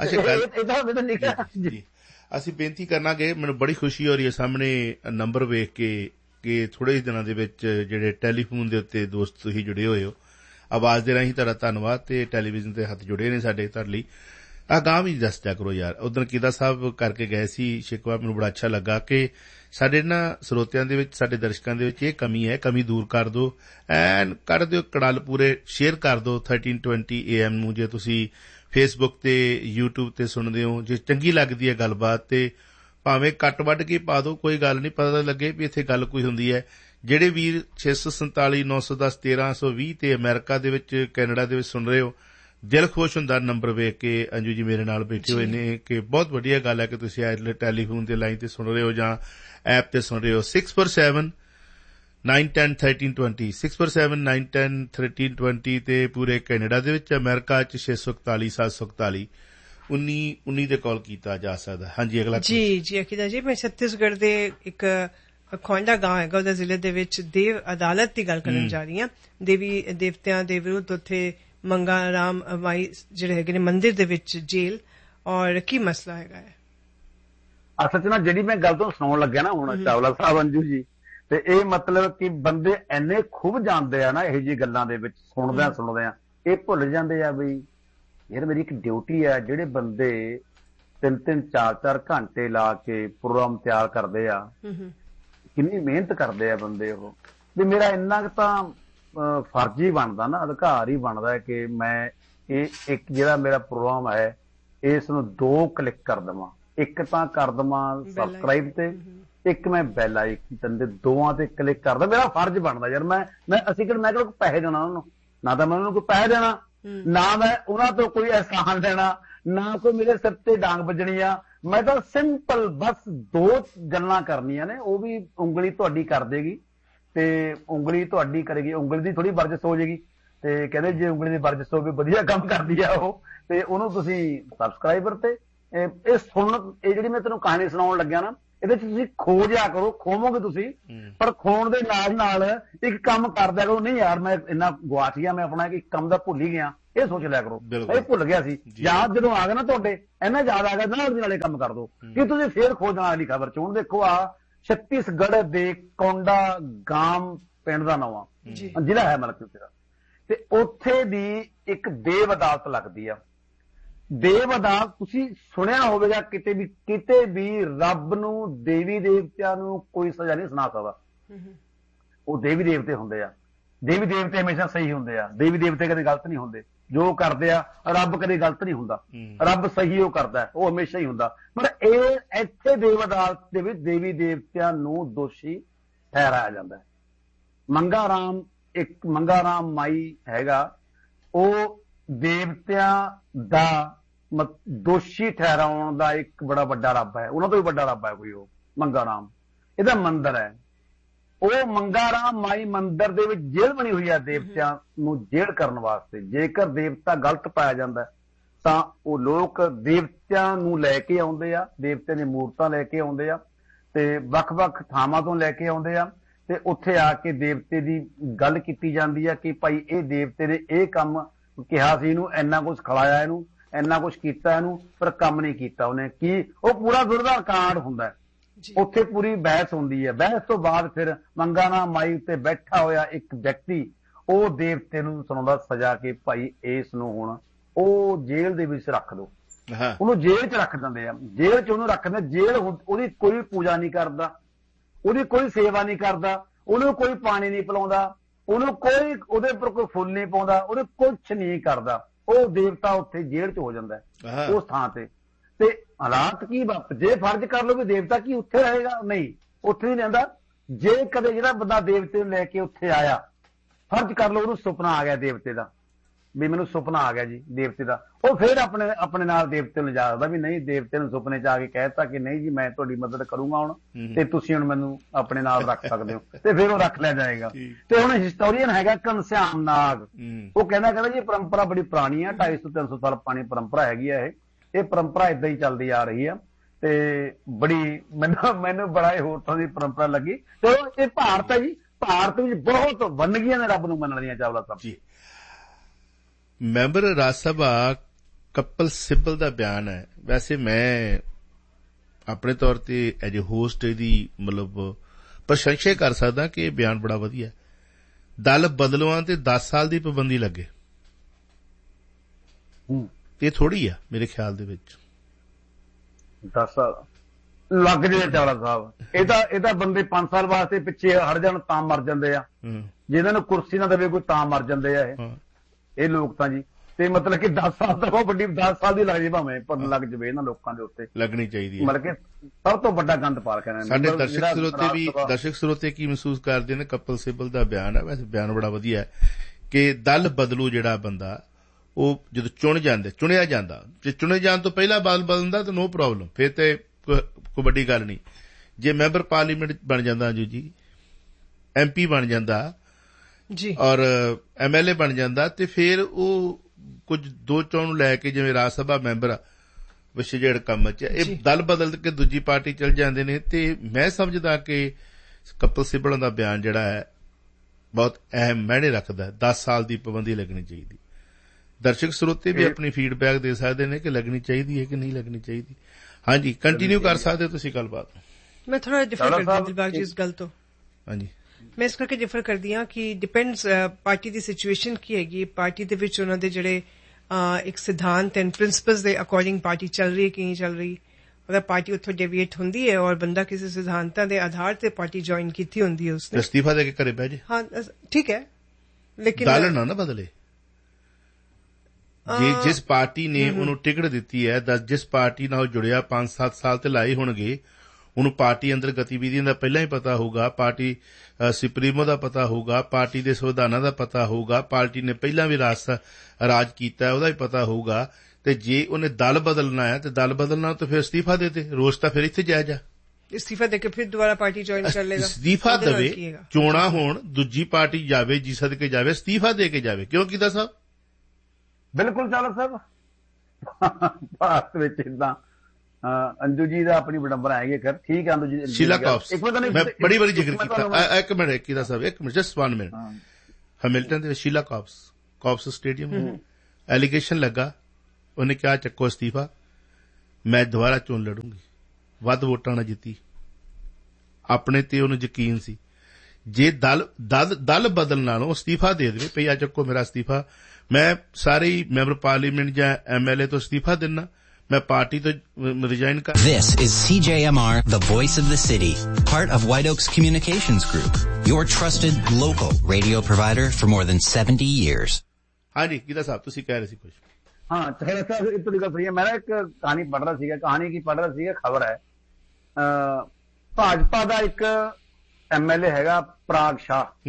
ਅਸੀਂ ਬੇਨਤੀ ਕਰਨਾਗੇ, ਮੈਨੂੰ ਬੜੀ ਖੁਸ਼ੀ ਹੋ ਰਹੀ ਹੈ ਸਾਹਮਣੇ ਨੰਬਰ ਵੇਖ ਕੇ ਕਿ ਥੋੜੇ ਦਿਨਾਂ ਦੇ ਵਿੱਚ ਜਿਹੜੇ ਟੈਲੀਫੋਨ ਦੇ ਉੱਤੇ ਦੋਸਤ ਤੁਸੀਂ ਜੁੜੇ ਹੋਏ ਹੋ, ਆਵਾਜ਼ ਦੇ ਰਾਹੀਂ ਤੁਹਾਡਾ ਧੰਨਵਾਦ। ਤੇ ਟੈਲੀਵਿਜ਼ਨ ਦੇ ਹੱਥ ਜੁੜੇ ਨੇ ਸਾਡੇ ਤੁਹਾਡੇ ਲਈ, ਆਹ ਗਾਂ ਵੀ ਦੱਸ ਦਿਆ ਕਰੋ ਯਾਰ। ਉਦੋਂ ਕੀਦਾ ਸਾਹਿਬ ਕਰਕੇ ਗਏ ਸੀ ਸ਼ਿਕਵਾ, ਮੈਨੂੰ ਬੜਾ ਅੱਛਾ ਲੱਗਾ ਕਿ ਸਾਡੇ ਨਾ ਸਰੋਤਿਆਂ ਦੇ ਵਿੱਚ, ਸਾਡੇ ਦਰਸ਼ਕਾਂ ਦੇ ਵਿੱਚ ਇਹ ਕਮੀ ਹੈ, ਕਮੀ ਦੂਰ ਕਰ ਦਿਓ, ਐਨ ਕਰ ਦਿਓ ਕੜਲ ਪੂਰੇ, ਸ਼ੇਅਰ ਕਰ ਦਿਓ ਥਰਟੀਨ ਟਵੈਂਟੀ ਏ ਐਮ ਨੂੰ। ਜੇ ਤੁਸੀਂ ਫੇਸਬੁੱਕ ਤੇ ਯੂਟਿਊਬ ਤੇ ਸੁਣਦੇ ਹੋ, ਜੇ ਚੰਗੀ ਲੱਗਦੀ ਹੈ ਗੱਲਬਾਤ, ਤੇ ਭਾਵੇਂ ਕੱਟ ਵੱਢ ਕੇ ਪਾ ਦਿਓ, ਕੋਈ ਗੱਲ ਨਹੀਂ, ਪਤਾ ਲੱਗੇ ਵੀ ਇੱਥੇ ਗੱਲ ਕੋਈ ਹੁੰਦੀ ਹੈ। ਜਿਹੜੇ ਵੀਰ ਛੇ ਸੌ ਸੰਤਾਲੀ ਨੌ ਸੌ ਦਸ ਤੇਰਾਂ ਸੌ ਵੀਹ ਤੇ ਅਮਰੀਕਾ ਦੇ ਵਿੱਚ, ਕੈਨੇਡਾ ਦੇ ਵਿੱਚ ਸੁਣ ਰਹੇ ਹੋ, ਦਿਲ ਖੁਸ਼ ਹੁੰਦਾ ਨੰਬਰ ਵੇਖ ਕੇ। ਅੰਜੂ ਜੀ ਮੇਰੇ ਨਾਲ ਬੈਠੇ ਹੋਏ ਨੇ ਕਿ ਬਹੁਤ ਵਧੀਆ ਗੱਲ ਹੈ ਕਿ ਤੁਸੀਂ ਟੈਲੀਫੋਨ ਦੇ ਲਾਈਨ ਤੇ ਸੁਣ ਰਹੇ ਹੋ ਜਾਂ ਐਪ ਤੇ ਸੁਣ ਰਹੇ ਹੋ। Six four seven nine ten thirteen twenty six four seven nine ten thirteen twenty ਤੇ ਪੂਰੇ ਕੈਨੇਡਾ ਦੇ ਵਿੱਚ, ਅਮਰੀਕਾ ਚ ਛੇ ਸੌ ਇਕਤਾਲੀ ਸੱਤ ਸੌ ਇਕਤਾਲੀ ਉੱਨੀ ਉੱਨੀ ਤੇ ਕਾਲ ਕੀਤਾ ਜਾ ਸਕਦਾ। ਹਾਂਜੀ ਅਗਲਾ ਜੀ ਜੀ ਅਕੀਦਾ ਜੀ, ਮੈਂ ਛੱਤੀਸਗੜ੍ਹ ਦੇ ਇੱਕ ਖੋਂਡਾ ਗਾਂਵ ਹੈਗਾ, ਉਹਦੇ ਜ਼ਿਲ੍ਹੇ ਦੇ ਵਿੱਚ ਦੇਵ ਅਦਾਲਤ ਦੀ ਗੱਲ ਕਰਨ ਜਾ ਰਹੀ ਹਾਂ। ਦੇਵੀ ਦੇਵਤਿਆਂ ਦੇ ਵਿਰੁੱਧ ਉੱਥੇ ਮੰਗਾ ਰਾਮ ਮਾਈ ਜਿਹੜੇ ਹੈਗੇ ਨੇ ਮੰਦਿਰ ਦੇ ਵਿੱਚ ਜੇਲ੍ਹ, ਔਰ ਕੀ ਮਸਲਾ ਹੈਗਾ ਹੈ? ਅਸਲ ਚ ਨਾ ਜਿਹੜੀ ਮੈਂ ਗੱਲ ਤੋਂ ਸੁਣਾਉਣ ਲੱਗਿਆ ਨਾ ਹੁਣ ਚਾਵਲਾ ਸਾਹਿਬ, ਅੰਜੂ ਜੀ, ਤੇ ਇਹ ਮਤਲਬ ਕਿ ਬੰਦੇ ਇੰਨੇ ਖੂਬ ਜਾਣਦੇ ਆ ਨਾ ਇਹੋ ਜਿਹੀ ਗੱਲਾਂ ਦੇ ਵਿੱਚ, ਸੁਣਦਿਆਂ ਸੁਣਦਿਆਂ ਇਹ ਭੁੱਲ ਜਾਂਦੇ ਆ ਵੀ ਯਾਰ ਮੇਰੀ ਇੱਕ ਡਿਊਟੀ ਆ। ਜਿਹੜੇ ਬੰਦੇ ਤਿੰਨ ਤਿੰਨ ਚਾਰ ਚਾਰ ਘੰਟੇ ਲਾ ਕੇ ਪ੍ਰੋਗਰਾਮ ਤਿਆਰ ਕਰਦੇ ਆ, ਕਿੰਨੀ ਮਿਹਨਤ ਕਰਦੇ ਆ ਬੰਦੇ, ਉਹ ਵੀ ਮੇਰਾ ਇੰਨਾ ਕੁ ਤਾਂ ਫਰਜ਼ ਹੀ ਬਣਦਾ ਨਾ, ਅਧਿਕਾਰ ਹੀ ਬਣਦਾ ਕਿ ਮੈਂ ਇਹ ਇੱਕ ਜਿਹੜਾ ਮੇਰਾ ਪ੍ਰੋਗਰਾਮ ਹੈ ਇਸ ਨੂੰ ਦੋ ਕਲਿੱਕ ਕਰ ਦੇਵਾਂ। ਇੱਕ ਤਾਂ ਕਰ ਦੇਵਾਂ ਸਬਸਕ੍ਰਾਈਬ ਤੇ, ਇੱਕ ਮੈਂ ਬੈਲ ਆਈਕਨ ਤੇ, ਦੋਵਾਂ ਤੇ ਕਲਿੱਕ ਕਰਦਾ। ਮੇਰਾ ਫਰਜ਼ ਬਣਦਾ ਯਾਰ। ਮੈਂ ਮੈਂ ਅਸੀਂ ਕਿ ਮੈਂ ਕਿਹੜਾ ਪੈਸੇ ਦੇਣਾ ਉਹਨਾਂ ਨੂੰ, ਨਾ ਤਾਂ ਮੈਂ ਉਹਨਾਂ ਨੂੰ ਕੋਈ ਪੈਸੇ ਦੇਣਾ, ਨਾ ਮੈਂ ਉਹਨਾਂ ਤੋਂ ਕੋਈ ਅਹਿਸਾਨ ਲੈਣਾ, ਨਾ ਕੋਈ ਮੇਰੇ ਸਿਰ ਤੇ ਡਾਂਗ ਵੱਜਣੀ ਆ। ਮੈਂ ਤਾਂ ਸਿੰਪਲ ਬਸ ਦੋ ਗੱਲਾਂ ਕਰਨੀਆਂ ਨੇ, ਉਹ ਵੀ ਉਂਗਲੀ ਤੁਹਾਡੀ ਕਰ ਦੇਗੀ ਤੇ ਉਂਗਲੀ ਤੁਹਾਡੀ ਕਰੇਗੀ, ਉਂਗਲੀ ਦੀ ਥੋੜੀ ਵਰਜਿਸ਼ ਹੋ ਜਾਏਗੀ। ਤੇ ਕਹਿੰਦੇ ਜੇ ਉਂਗਲੀ ਦੀ ਵਰਜਿਸ਼ ਹੋਵੇ ਵਧੀਆ ਕੰਮ ਕਰਦੀ ਆ ਉਹ, ਤੇ ਉਹਨੂੰ ਤੁਸੀਂ ਸਬਸਕ੍ਰਾਈਬਰ ਤੇ ਇਹ ਸੁਣ, ਇਹ ਜਿਹੜੀ ਮੈਂ ਤੈਨੂੰ ਕਹਾਣੀ ਸੁਣਾਉਣ ਲੱਗਿਆ ਨਾ, ਇਹਦੇ ਚ ਤੁਸੀਂ ਖੋਜਿਆ ਕਰੋ, ਖੋਵੋਗੇ ਤੁਸੀਂ, ਪਰ ਖੋਣ ਦੇ ਨਾਲ ਨਾਲ ਇੱਕ ਕੰਮ ਕਰਦਿਆ ਕਰੋ। ਨਹੀਂ ਯਾਰ ਮੈਂ ਇੰਨਾ ਗਵਾਚ ਗਿਆ, ਮੈਂ ਆਪਣਾ ਇੱਕ ਕੰਮ ਦਾ ਭੁੱਲ ਹੀ ਗਿਆ, ਇਹ ਸੋਚ ਲਿਆ ਕਰੋ। ਇਹ ਭੁੱਲ ਗਿਆ ਸੀ, ਯਾਦ ਜਦੋਂ ਆ ਗਿਆ ਨਾ ਤੁਹਾਡੇ, ਇੰਨਾ ਯਾਦ ਆ ਗਿਆ ਨਾਲ ਦੀ ਨਾਲੇ ਕੰਮ ਕਰ ਦੋ ਕਿ ਤੁਸੀਂ ਫੇਰ ਖੋਜਣਾ ਅਗਲੀ ਖਬਰ ਚ। ਹੁਣ ਦੇਖੋ ਆ ਛੱਤੀਸਗੜ੍ਹ ਦੇ ਕੋਂਡਾ ਗਾਮ ਪਿੰਡ ਦਾ ਨਵਾਂ ਜ਼ਿਲ੍ਹਾ ਹੈ ਮਲਕਪੁਰ ਦਾ, ਤੇ ਉੱਥੇ ਦੀ ਇੱਕ ਦੇਵ ਅਦਾਲਤ ਲੱਗਦੀ ਆ। ਦੇਵ ਅਦਾਲਤ ਤੁਸੀਂ ਸੁਣਿਆ ਹੋਵੇਗਾ ਕਿਤੇ ਵੀ, ਕਿਤੇ ਵੀ ਰੱਬ ਨੂੰ, ਦੇਵੀ ਦੇਵਤਿਆਂ ਨੂੰ ਕੋਈ ਸਜ਼ਾ ਨਹੀਂ ਸੁਣਾ ਸਕਦਾ। ਉਹ ਦੇਵੀ ਦੇਵਤੇ ਹੁੰਦੇ ਆ, ਦੇਵੀ ਦੇਵਤੇ ਹਮੇਸ਼ਾ ਸਹੀ ਹੁੰਦੇ ਆ, ਦੇਵੀ ਦੇਵਤੇ ਕਦੇ ਗਲਤ ਨਹੀਂ ਹੁੰਦੇ। ਜੋ ਕਰਦੇ ਆ ਰੱਬ ਕਦੇ ਗਲਤ ਨਹੀਂ ਹੁੰਦਾ, ਰੱਬ ਸਹੀ ਉਹ ਕਰਦਾ, ਉਹ ਹਮੇਸ਼ਾ ਹੀ ਹੁੰਦਾ। ਮਤਲਬ ਇਹ ਇੱਥੇ ਦੇਵ ਅਦਾਲਤ ਦੇ ਵਿੱਚ ਦੇਵੀ ਦੇਵਤਿਆਂ ਨੂੰ ਦੋਸ਼ੀ ਠਹਿਰਾਇਆ ਜਾਂਦਾ ਹੈ। ਮੰਗਾ ਰਾਮ, ਇੱਕ ਮੰਗਾ ਰਾਮ ਮਾਈ ਹੈਗਾ, ਉਹ ਦੇਵਤਿਆਂ ਦਾ ਦੋਸ਼ੀ ਠਹਿਰਾਉਣ ਦਾ ਇੱਕ ਬੜਾ ਵੱਡਾ ਰੱਬ ਹੈ, ਉਹਨਾਂ ਤੋਂ ਵੀ ਵੱਡਾ ਰੱਬ ਹੈ ਕੋਈ ਉਹ ਮੰਗਾ ਰਾਮ। ਇਹਦਾ ਮੰਦਿਰ ਹੈ, ਉਹ ਮੰਗਾ ਰਾਮ ਮਾਈ ਮੰਦਿਰ ਦੇ ਵਿੱਚ ਜੇਲ੍ਹ ਬਣੀ ਹੋਈ ਹੈ ਦੇਵਤਿਆਂ ਨੂੰ ਜੇਲ੍ਹ ਕਰਨ ਵਾਸਤੇ। ਜੇਕਰ ਦੇਵਤਾ ਗਲਤ ਪਾਇਆ ਜਾਂਦਾ ਤਾਂ ਉਹ ਲੋਕ ਦੇਵਤਿਆਂ ਨੂੰ ਲੈ ਕੇ ਆਉਂਦੇ ਆ, ਦੇਵਤਿਆਂ ਦੀਆਂ ਮੂਰਤਾਂ ਲੈ ਕੇ ਆਉਂਦੇ ਆ, ਤੇ ਵੱਖ-ਵੱਖ ਥਾਵਾਂ ਤੋਂ ਲੈ ਕੇ ਆਉਂਦੇ ਆ, ਤੇ ਉੱਥੇ ਆ ਕੇ ਦੇਵਤੇ ਦੀ ਗੱਲ ਕੀਤੀ ਜਾਂਦੀ ਆ ਕਿ ਭਾਈ ਇਹ ਦੇਵਤੇ ਨੇ ਇਹ ਕੰਮ ਕਿਹਾ ਸੀ, ਇਹਨੂੰ ਇੰਨਾ ਕੁਛ ਖਿਲਾਇਆ, ਇਹਨੂੰ ਇੰਨਾ ਕੁਛ ਕੀਤਾ, ਇਹਨੂੰ ਪਰ ਕੰਮ ਨਹੀਂ ਕੀਤਾ ਉਹਨੇ। ਕੀ ਉਹ ਪੂਰਾ ਗੁਰੂ ਦਾ ਕਾਂਡ ਹੁੰਦਾ ਹੈ, ਉੱਥੇ ਪੂਰੀ ਬਹਿਸ ਹੁੰਦੀ ਹੈ। ਬਹਿਸ ਤੋਂ ਬਾਅਦ ਫਿਰ ਮੰਗਾ ਰਾਮ ਮਾਈ ਉੱਤੇ ਬੈਠਾ ਹੋਇਆ ਇੱਕ ਵਿਅਕਤੀ ਉਹ ਦੇਵਤੇ ਨੂੰ ਸੁਣਾਉਂਦਾ ਸਜ਼ਾ ਕਿ ਭਾਈ ਇਸ ਨੂੰ ਹੁਣ ਉਹ ਜੇਲ੍ਹ ਦੇ ਵਿੱਚ ਰੱਖ ਦਿਓ। ਉਹਨੂੰ ਜੇਲ੍ਹ ਚ ਰੱਖ ਦਿੰਦੇ ਆ, ਜੇਲ੍ਹ ਚ ਉਹਨੂੰ ਰੱਖ ਦਿੰਦੇ। ਜੇਲ੍ਹ ਉਹਦੀ ਕੋਈ ਪੂਜਾ ਨਹੀਂ ਕਰਦਾ, ਉਹਦੀ ਕੋਈ ਸੇਵਾ ਨਹੀਂ ਕਰਦਾ, ਉਹਨੂੰ ਕੋਈ ਪਾਣੀ ਨਹੀਂ ਪਿਲਾਉਂਦਾ, ਉਹਨੂੰ ਕੋਈ ਉਹਦੇ ਉੱਪਰ ਕੋਈ ਫੁੱਲ ਨਹੀਂ ਪਾਉਂਦਾ, ਉਹਨੇ ਕੁਛ ਨਹੀਂ ਕਰਦਾ। ਉਹ ਦੇਵਤਾ ਉੱਥੇ ਜੇਲ੍ਹ ਚ ਹੋ ਜਾਂਦਾ ਹੈ ਉਸ ਥਾਂ ਤੇ। ਤੇ ਹਾਲਾਤ ਕੀ ਵਾਪ ਜੇ ਫਰਜ਼ ਕਰ ਲਓ ਵੀ ਦੇਵਤਾ ਕੀ ਉੱਥੇ ਰਹੇਗਾ? ਨਹੀਂ, ਉੱਥੇ ਨਹੀਂ ਰਹਿੰਦਾ। ਜੇ ਕਦੇ ਜਿਹੜਾ ਬੰਦਾ ਦੇਵਤੇ ਨੂੰ ਲੈ ਕੇ ਉੱਥੇ ਆਇਆ, ਫਰਜ਼ ਕਰ ਲਓ ਉਹਨੂੰ ਸੁਪਨਾ ਆ ਗਿਆ ਦੇਵਤੇ ਦਾ, ਵੀ ਮੈਨੂੰ ਸੁਪਨਾ ਆ ਗਿਆ ਜੀ ਦੇਵਤੇ ਦਾ, ਉਹ ਫਿਰ ਆਪਣੇ ਆਪਣੇ ਨਾਲ ਦੇਵਤੇ ਨੂੰ ਲਿਜਾ ਸਕਦਾ ਵੀ ਨਹੀਂ, ਦੇਵਤੇ ਨੂੰ ਸੁਪਨੇ ਚ ਆ ਕੇ ਕਹਿਤਾ ਕਿ ਨਹੀਂ ਜੀ ਮੈਂ ਤੁਹਾਡੀ ਮਦਦ ਕਰੂੰਗਾ ਹੁਣ, ਤੇ ਤੁਸੀਂ ਹੁਣ ਮੈਨੂੰ ਆਪਣੇ ਨਾਲ ਰੱਖ ਸਕਦੇ ਹੋ, ਤੇ ਫਿਰ ਉਹ ਰੱਖ ਲਿਆ ਜਾਏਗਾ। ਤੇ ਹੁਣ ਹਿਸਟੋਰੀਅਨ ਹੈਗਾ ਘਨਸ਼ਿਆਮ ਨਾਗ, ਉਹ ਕਹਿੰਦਾ ਕਹਿੰਦਾ ਜੀ ਪਰੰਪਰਾ ਬੜੀ ਪੁਰਾਣੀ ਆ, ਢਾਈ ਸੌ ਤਿੰਨ ਸੌ ਸਾਲ ਪੁਰਾਣੀ ਪਰੰਪਰਾ ਹੈਗੀ ਆ, ਇਹ ਇਹ ਪਰੰਪਰਾ ਏਦਾਂ ਹੀ ਚੱਲਦੀ ਆ ਰਹੀ ਆ, ਤੇ ਬੜੀ ਮੈਨੂੰ ਮੈਨੂੰ ਬੜਾ ਇਹ ਹੋਰ ਤਰ੍ਹਾਂ ਦੀ ਪਰੰਪਰਾ ਲੱਗੀ। ਚਲੋ ਇਹ ਭਾਰਤ ਹੈ ਜੀ, ਭਾਰਤ ਵਿੱਚ ਬਹੁਤ ਵੰਨਗੀਆਂ ਨੇ ਰੱਬ ਨੂੰ ਮੰਨਣ ਦੀਆਂ। ਚਾਵਲਾ ਸਾਹਿਬ ਜੀ, ਮੈਂਬਰ ਰਾਜ ਸਭਾ ਕਪਿਲ ਸਿੱਬਲ ਦਾ ਬਿਆਨ ਹੈ। ਵੈਸੇ ਮੈਂ ਆਪਣੇ ਤੌਰ ਤੇ ਐਜ ਏ ਹੋਸਟ ਇਹਦੀ ਮਤਲਬ ਪ੍ਰਸ਼ੰਸਾ ਕਰ ਸਕਦਾ ਕਿ ਇਹ ਬਿਆਨ ਬੜਾ ਵਧੀਆ। ਦਲ ਬਦਲਵਾਂ ਤੇ ਦਸ ਸਾਲ ਦੀ ਪਾਬੰਦੀ ਲੱਗੇ, ਇਹ ਥੋੜੀ ਆ ਮੇਰੇ ਖਿਆਲ ਦੇ ਵਿੱਚ। ਦਸ ਸਾਲ ਲੱਗ ਜੇ ਚਾਵਲਾ ਸਾਹਿਬ, ਇਹ ਤਾਂ ਇਹ ਤਾਂ ਬੰਦੇ ਪੰਜ ਸਾਲ ਵਾਸਤੇ ਪਿੱਛੇ ਹਟ ਜਾਣ ਤਾਂ ਮਰ ਜਾਂਦੇ ਆ, ਜਿਹਨਾਂ ਨੂੰ ਕੁਰਸੀ ਨਾ ਦੇਵੇ ਕੋਈ ਤਾਂ ਮਰ ਜਾਂਦੇ ਆ ਇਹ ਇਹ ਲੋਕ ਤਾਂ ਜੀ। ਤੇ ਮਤਲਬ ਕਿ ਦਸ ਸਾਲ ਤੱਕ ਉਹ ਵੱਡੀ ਦਸ ਸਾਲ ਦੀ ਲੱਗ ਜੇ ਭਾਵੇਂ ਪਰ ਲੱਗ ਜਵੇ ਇਹਨਾਂ ਲੋਕਾਂ ਦੇ ਉੱਤੇ, ਲੱਗਣੀ ਚਾਹੀਦੀ ਹੈ। ਮਤਲਬ ਕਿ ਸਭ ਤੋਂ ਵੱਡਾ ਗੰਦ ਪਾ ਕੇ ਸਾਡੇ ਦਰਸ਼ਕ ਸਰੋਤੇ ਵੀ ਦਰਸ਼ਕ ਸਰੋਤੇ ਕੀ ਮਹਿਸੂਸ ਕਰਦੇ ਨੇ? ਕਪਿਲ ਸਿੱਬਲ ਦਾ ਬਿਆਨ ਹੈ, ਵੈਸੇ ਬਿਆਨ ਬੜਾ ਵਧੀਆ ਹੈ ਕਿ ਦਲ ਬਦਲੂ ਜਿਹੜਾ ਬੰਦਾ ਉਹ ਜਦੋਂ ਚੁਣ ਜਾਂਦੇ ਚੁਣਿਆ ਜਾਂਦਾ, ਜੇ ਚੁਣੇ ਜਾਣ ਤੋਂ ਪਹਿਲਾਂ ਦਲ ਬਦਲਦਾ ਤਾਂ ਨੋ ਪ੍ਰੋਬਲਮ, ਫਿਰ ਤੇ ਕੋਈ ਵੱਡੀ ਗੱਲ ਨਹੀਂ। ਜੇ ਮੈਂਬਰ ਪਾਰਲੀਮੈਂਟ ਬਣ ਜਾਂਦਾ ਜੀ ਜੀ ਐਮ ਪੀ ਬਣ ਜਾਂਦਾ ਜੀ ਔਰ ਐਮ ਐਲ ਏ ਬਣ ਜਾਂਦਾ, ਤੇ ਫਿਰ ਉਹ ਕੁਝ ਦੋ ਚੋਣ ਨੂੰ ਲੈ ਕੇ ਜਿਵੇਂ ਰਾਜ ਸਭਾ ਮੈਂਬਰ ਵਿਸ਼ੇਸ਼ ਕੰਮ ਚ ਇਹ ਦਲ ਬਦਲ ਕੇ ਦੂਜੀ ਪਾਰਟੀ ਚਲ ਜਾਂਦੇ ਨੇ। ਤੇ ਮੈਂ ਸਮਝਦਾ ਕਿ ਕਪਿਲ ਸਿੱਬਲ ਦਾ ਬਿਆਨ ਜਿਹੜਾ ਹੈ ਬਹੁਤ ਅਹਿਮ ਮਾਇਨੇ ਰੱਖਦਾ। ਦਸ ਸਾਲ ਦੀ ਪਾਬੰਦੀ ਲੱਗਣੀ ਚਾਹੀਦੀ। ਦਰਸ਼ਕ ਸਰੋਤੇ ਵੀ ਆਪਣੀ ਫੀਡਬੈਕ ਦੇ ਸਕਦੇ ਨੇ ਕਿ ਲੱਗਣੀ ਚਾਹੀਦੀ ਹੈ ਕਿ ਨਹੀਂ ਲੱਗਣੀ ਚਾਹੀਦੀ। ਹਾਂਜੀ, ਕੰਟੀਨਿਊ ਕਰ ਸਕਦੇ ਹੋ ਤੁਸੀਂ ਗੱਲਬਾਤ। ਮੈਂ ਥੋੜਾ ਡਿਫਰ ਕਰਦੀ ਹਾਂ ਦਿਲਬਾਗ ਜੀ ਇਸ ਗੱਲ ਤੋਂ। ਹਾਂਜੀ, ਮੈਂ ਇਸ ਕਰਕੇ ਡਿਫਰ ਕਰਦੀ ਹਾਂ ਕਿ ਡਿਪੈਂਡਸ ਪਾਰਟੀ ਦੀ ਸਿਚੁਏਸ਼ਨ ਕੀ ਹੈਗੀ, ਪਾਰਟੀ ਦੇ ਵਿੱਚ ਉਹਨਾਂ ਦੇ ਜਿਹੜੇ ਇੱਕ ਸਿਧਾਂਤ ਐਂਡ ਪ੍ਰਿੰਸੀਪਲਸ ਦੇ ਅਕੋਰਡਿੰਗ ਪਾਰਟੀ ਚੱਲ ਰਹੀ ਹੈ ਕਿ ਨਹੀਂ ਚੱਲ ਰਹੀ। ਉਹਦਾ ਪਾਰਟੀ ਉੱਥੋਂ ਡੇਵੀਏਟ ਹੁੰਦੀ ਹੈ ਔਰ ਬੰਦਾ ਕਿਸੇ ਸਿਧਾਂਤਾਂ ਦੇ ਆਧਾਰ ਤੇ ਪਾਰਟੀ ਜੁਆਇਨ ਕੀਤੀ ਹੁੰਦੀ ਹੈ, ਉਸਨੇ ਅਸਤੀਫਾ ਦੇ ਕੇ ਘਰੇ ਬਹਿ ਜੇ। ਹਾਂ ਠੀਕ ਹੈ, ਲੇਕਿਨ ਦਲ ਨਾ ਨਾ ਬਦਲੇ। ਜੇ ਜਿਸ ਪਾਰਟੀ ਨੇ ਉਹਨੂੰ ਟਿਕਟ ਦਿੱਤੀ ਹੈ, ਜਿਸ ਪਾਰਟੀ ਨਾਲ ਜੁੜਿਆ ਪੰਜ ਸੱਤ ਸਾਲ ਤੇ ਲਾਏ ਹੋਣਗੇ, ਉਹਨੂੰ ਪਾਰਟੀ ਅੰਦਰ ਗਤੀਵਿਧੀਆਂ ਦਾ ਪਹਿਲਾਂ ਹੀ ਪਤਾ ਹੋਊਗਾ, ਪਾਰਟੀ ਸੁਪਰੀਮੋ ਦਾ ਪਤਾ ਹੋਊਗਾ, ਪਾਰਟੀ ਦੇ ਸੰਵਿਧਾਨਾਂ ਦਾ ਪਤਾ ਹੋਊਗਾ, ਪਾਰਟੀ ਨੇ ਪਹਿਲਾਂ ਵੀ ਰਾਜ ਰਾਜ ਕੀਤਾ ਉਹਦਾ ਵੀ ਪਤਾ ਹੋਊਗਾ। ਤੇ ਜੇ ਉਹਨੇ ਦਲ ਬਦਲਣਾ ਹੈ ਤੇ ਦਲ ਬਦਲਣਾ ਤਾਂ ਫਿਰ ਅਸਤੀਫਾ ਦੇ ਦੇ, ਰੋਜ਼ ਤਾਂ ਫਿਰ ਇੱਥੇ ਜਾਇਜ਼ ਆ। ਅਸਤੀਫਾ ਦੇ ਕੇ ਫਿਰ ਦੁਬਾਰਾ ਪਾਰਟੀ ਜੁਆਇਨ ਕਰ ਲੇਗਾ। ਅਸਤੀਫਾ ਦੇਵੇ, ਚੋਣਾਂ ਹੋਣ, ਦੂਜੀ ਪਾਰਟੀ ਜਾਵੇ, ਜੀ ਸਦਕੇ ਜਾਵੇ, ਅਸਤੀਫਾ ਦੇ ਕੇ ਜਾਵੇ। ਕਿਉਂ ਕੀਤਾ ਸਾਹਿਬ? ਬਿਲਕੁਲ ਚਾਲਕ ਸਾਹਿਬ, ਭਾਰਤ ਵਿੱਚ ਏਦਾਂ ਅੰਜੂ ਜੀ ਦਾ ਆਪਣੀ ਵਿਡੰਬਨਾ ਹੈਗੀ ਖੈਰ ਠੀਕ ਹੈ ਅੰਜੂ ਜੀ ਸ਼ੀਲਾ ਕਾਪਸ ਮੈਂ ਬੜੀ ਵਾਰੀ ਜ਼ਿਕਰ ਕੀਤਾ ਇੱਕ ਮਿੰਟ ਕੀਦਾ ਸਾਹਿਬ ਇੱਕ minute just one minute Hamilton ਦੇ Sheela cops cops stadium allegation ਲੱਗਾ ਉਹਨੇ ਕਿਹਾ ਚੱਕੋ ਅਸਤੀਫਾ ਮੈਂ ਦੁਬਾਰਾ ਚੋਣ ਲੜੂੰਗੀ ਵੱਧ ਵੋਟਾਂ ਨਾਲ ਜਿੱਤੀ ਆਪਣੇ ਤੇ ਉਹਨੂੰ ਯਕੀਨ ਸੀ ਜੇ ਦਲ ਦਲ ਬਦਲਣ ਨਾਲੋਂ ਅਸਤੀਫਾ ਦੇ ਦੇਵੇ ਭਈ ਆ ਚੱਕੋ ਮੇਰਾ ਅਸਤੀਫਾ ਮੈਂ ਸਾਰੇ ਹੀ ਮੈਂਬਰ ਪਾਰਲੀਮੈਂਟ ਜਾਂ ਐਮਐਲਏ ਤੋਂ ਅਸਤੀਫਾ ਦੇਣਾ ਮੈਂ ਪਾਰਟੀ ਤੋਂ ਰਿਜ਼ਾਈਨ ਕਰ This is C J M R, the voice of the city, part of White Oaks Communications Group, your trusted local radio provider for more than seventy years. ਹਾਂਜੀ ਗੀਤਾ ਸਾਹਿਬ ਤੁਸੀਂ ਕਹਿ ਰਹੇ ਸੀ ਕੁਝ ਹਾਂ ਚਾਹੇ ਸਾਹਿਬ ਇਹ ਤੁਹਾਡੀ ਗੱਲ ਸਹੀ ਹੈ ਮੈਂ ਨਾ ਇੱਕ ਕਹਾਣੀ ਪੜ੍ਹ ਰਿਹਾ ਸੀਗਾ ਕਹਾਣੀ ਕੀ ਪੜ੍ਹ ਰਿਹਾ ਸੀਗਾ ਖਬਰ ਹੈ ਭਾਜਪਾ ਦਾ ਇੱਕ ਐਮਐਲਏ ਹੈਗਾ ਪ੍ਰਾਗ ਸ਼ਾਹ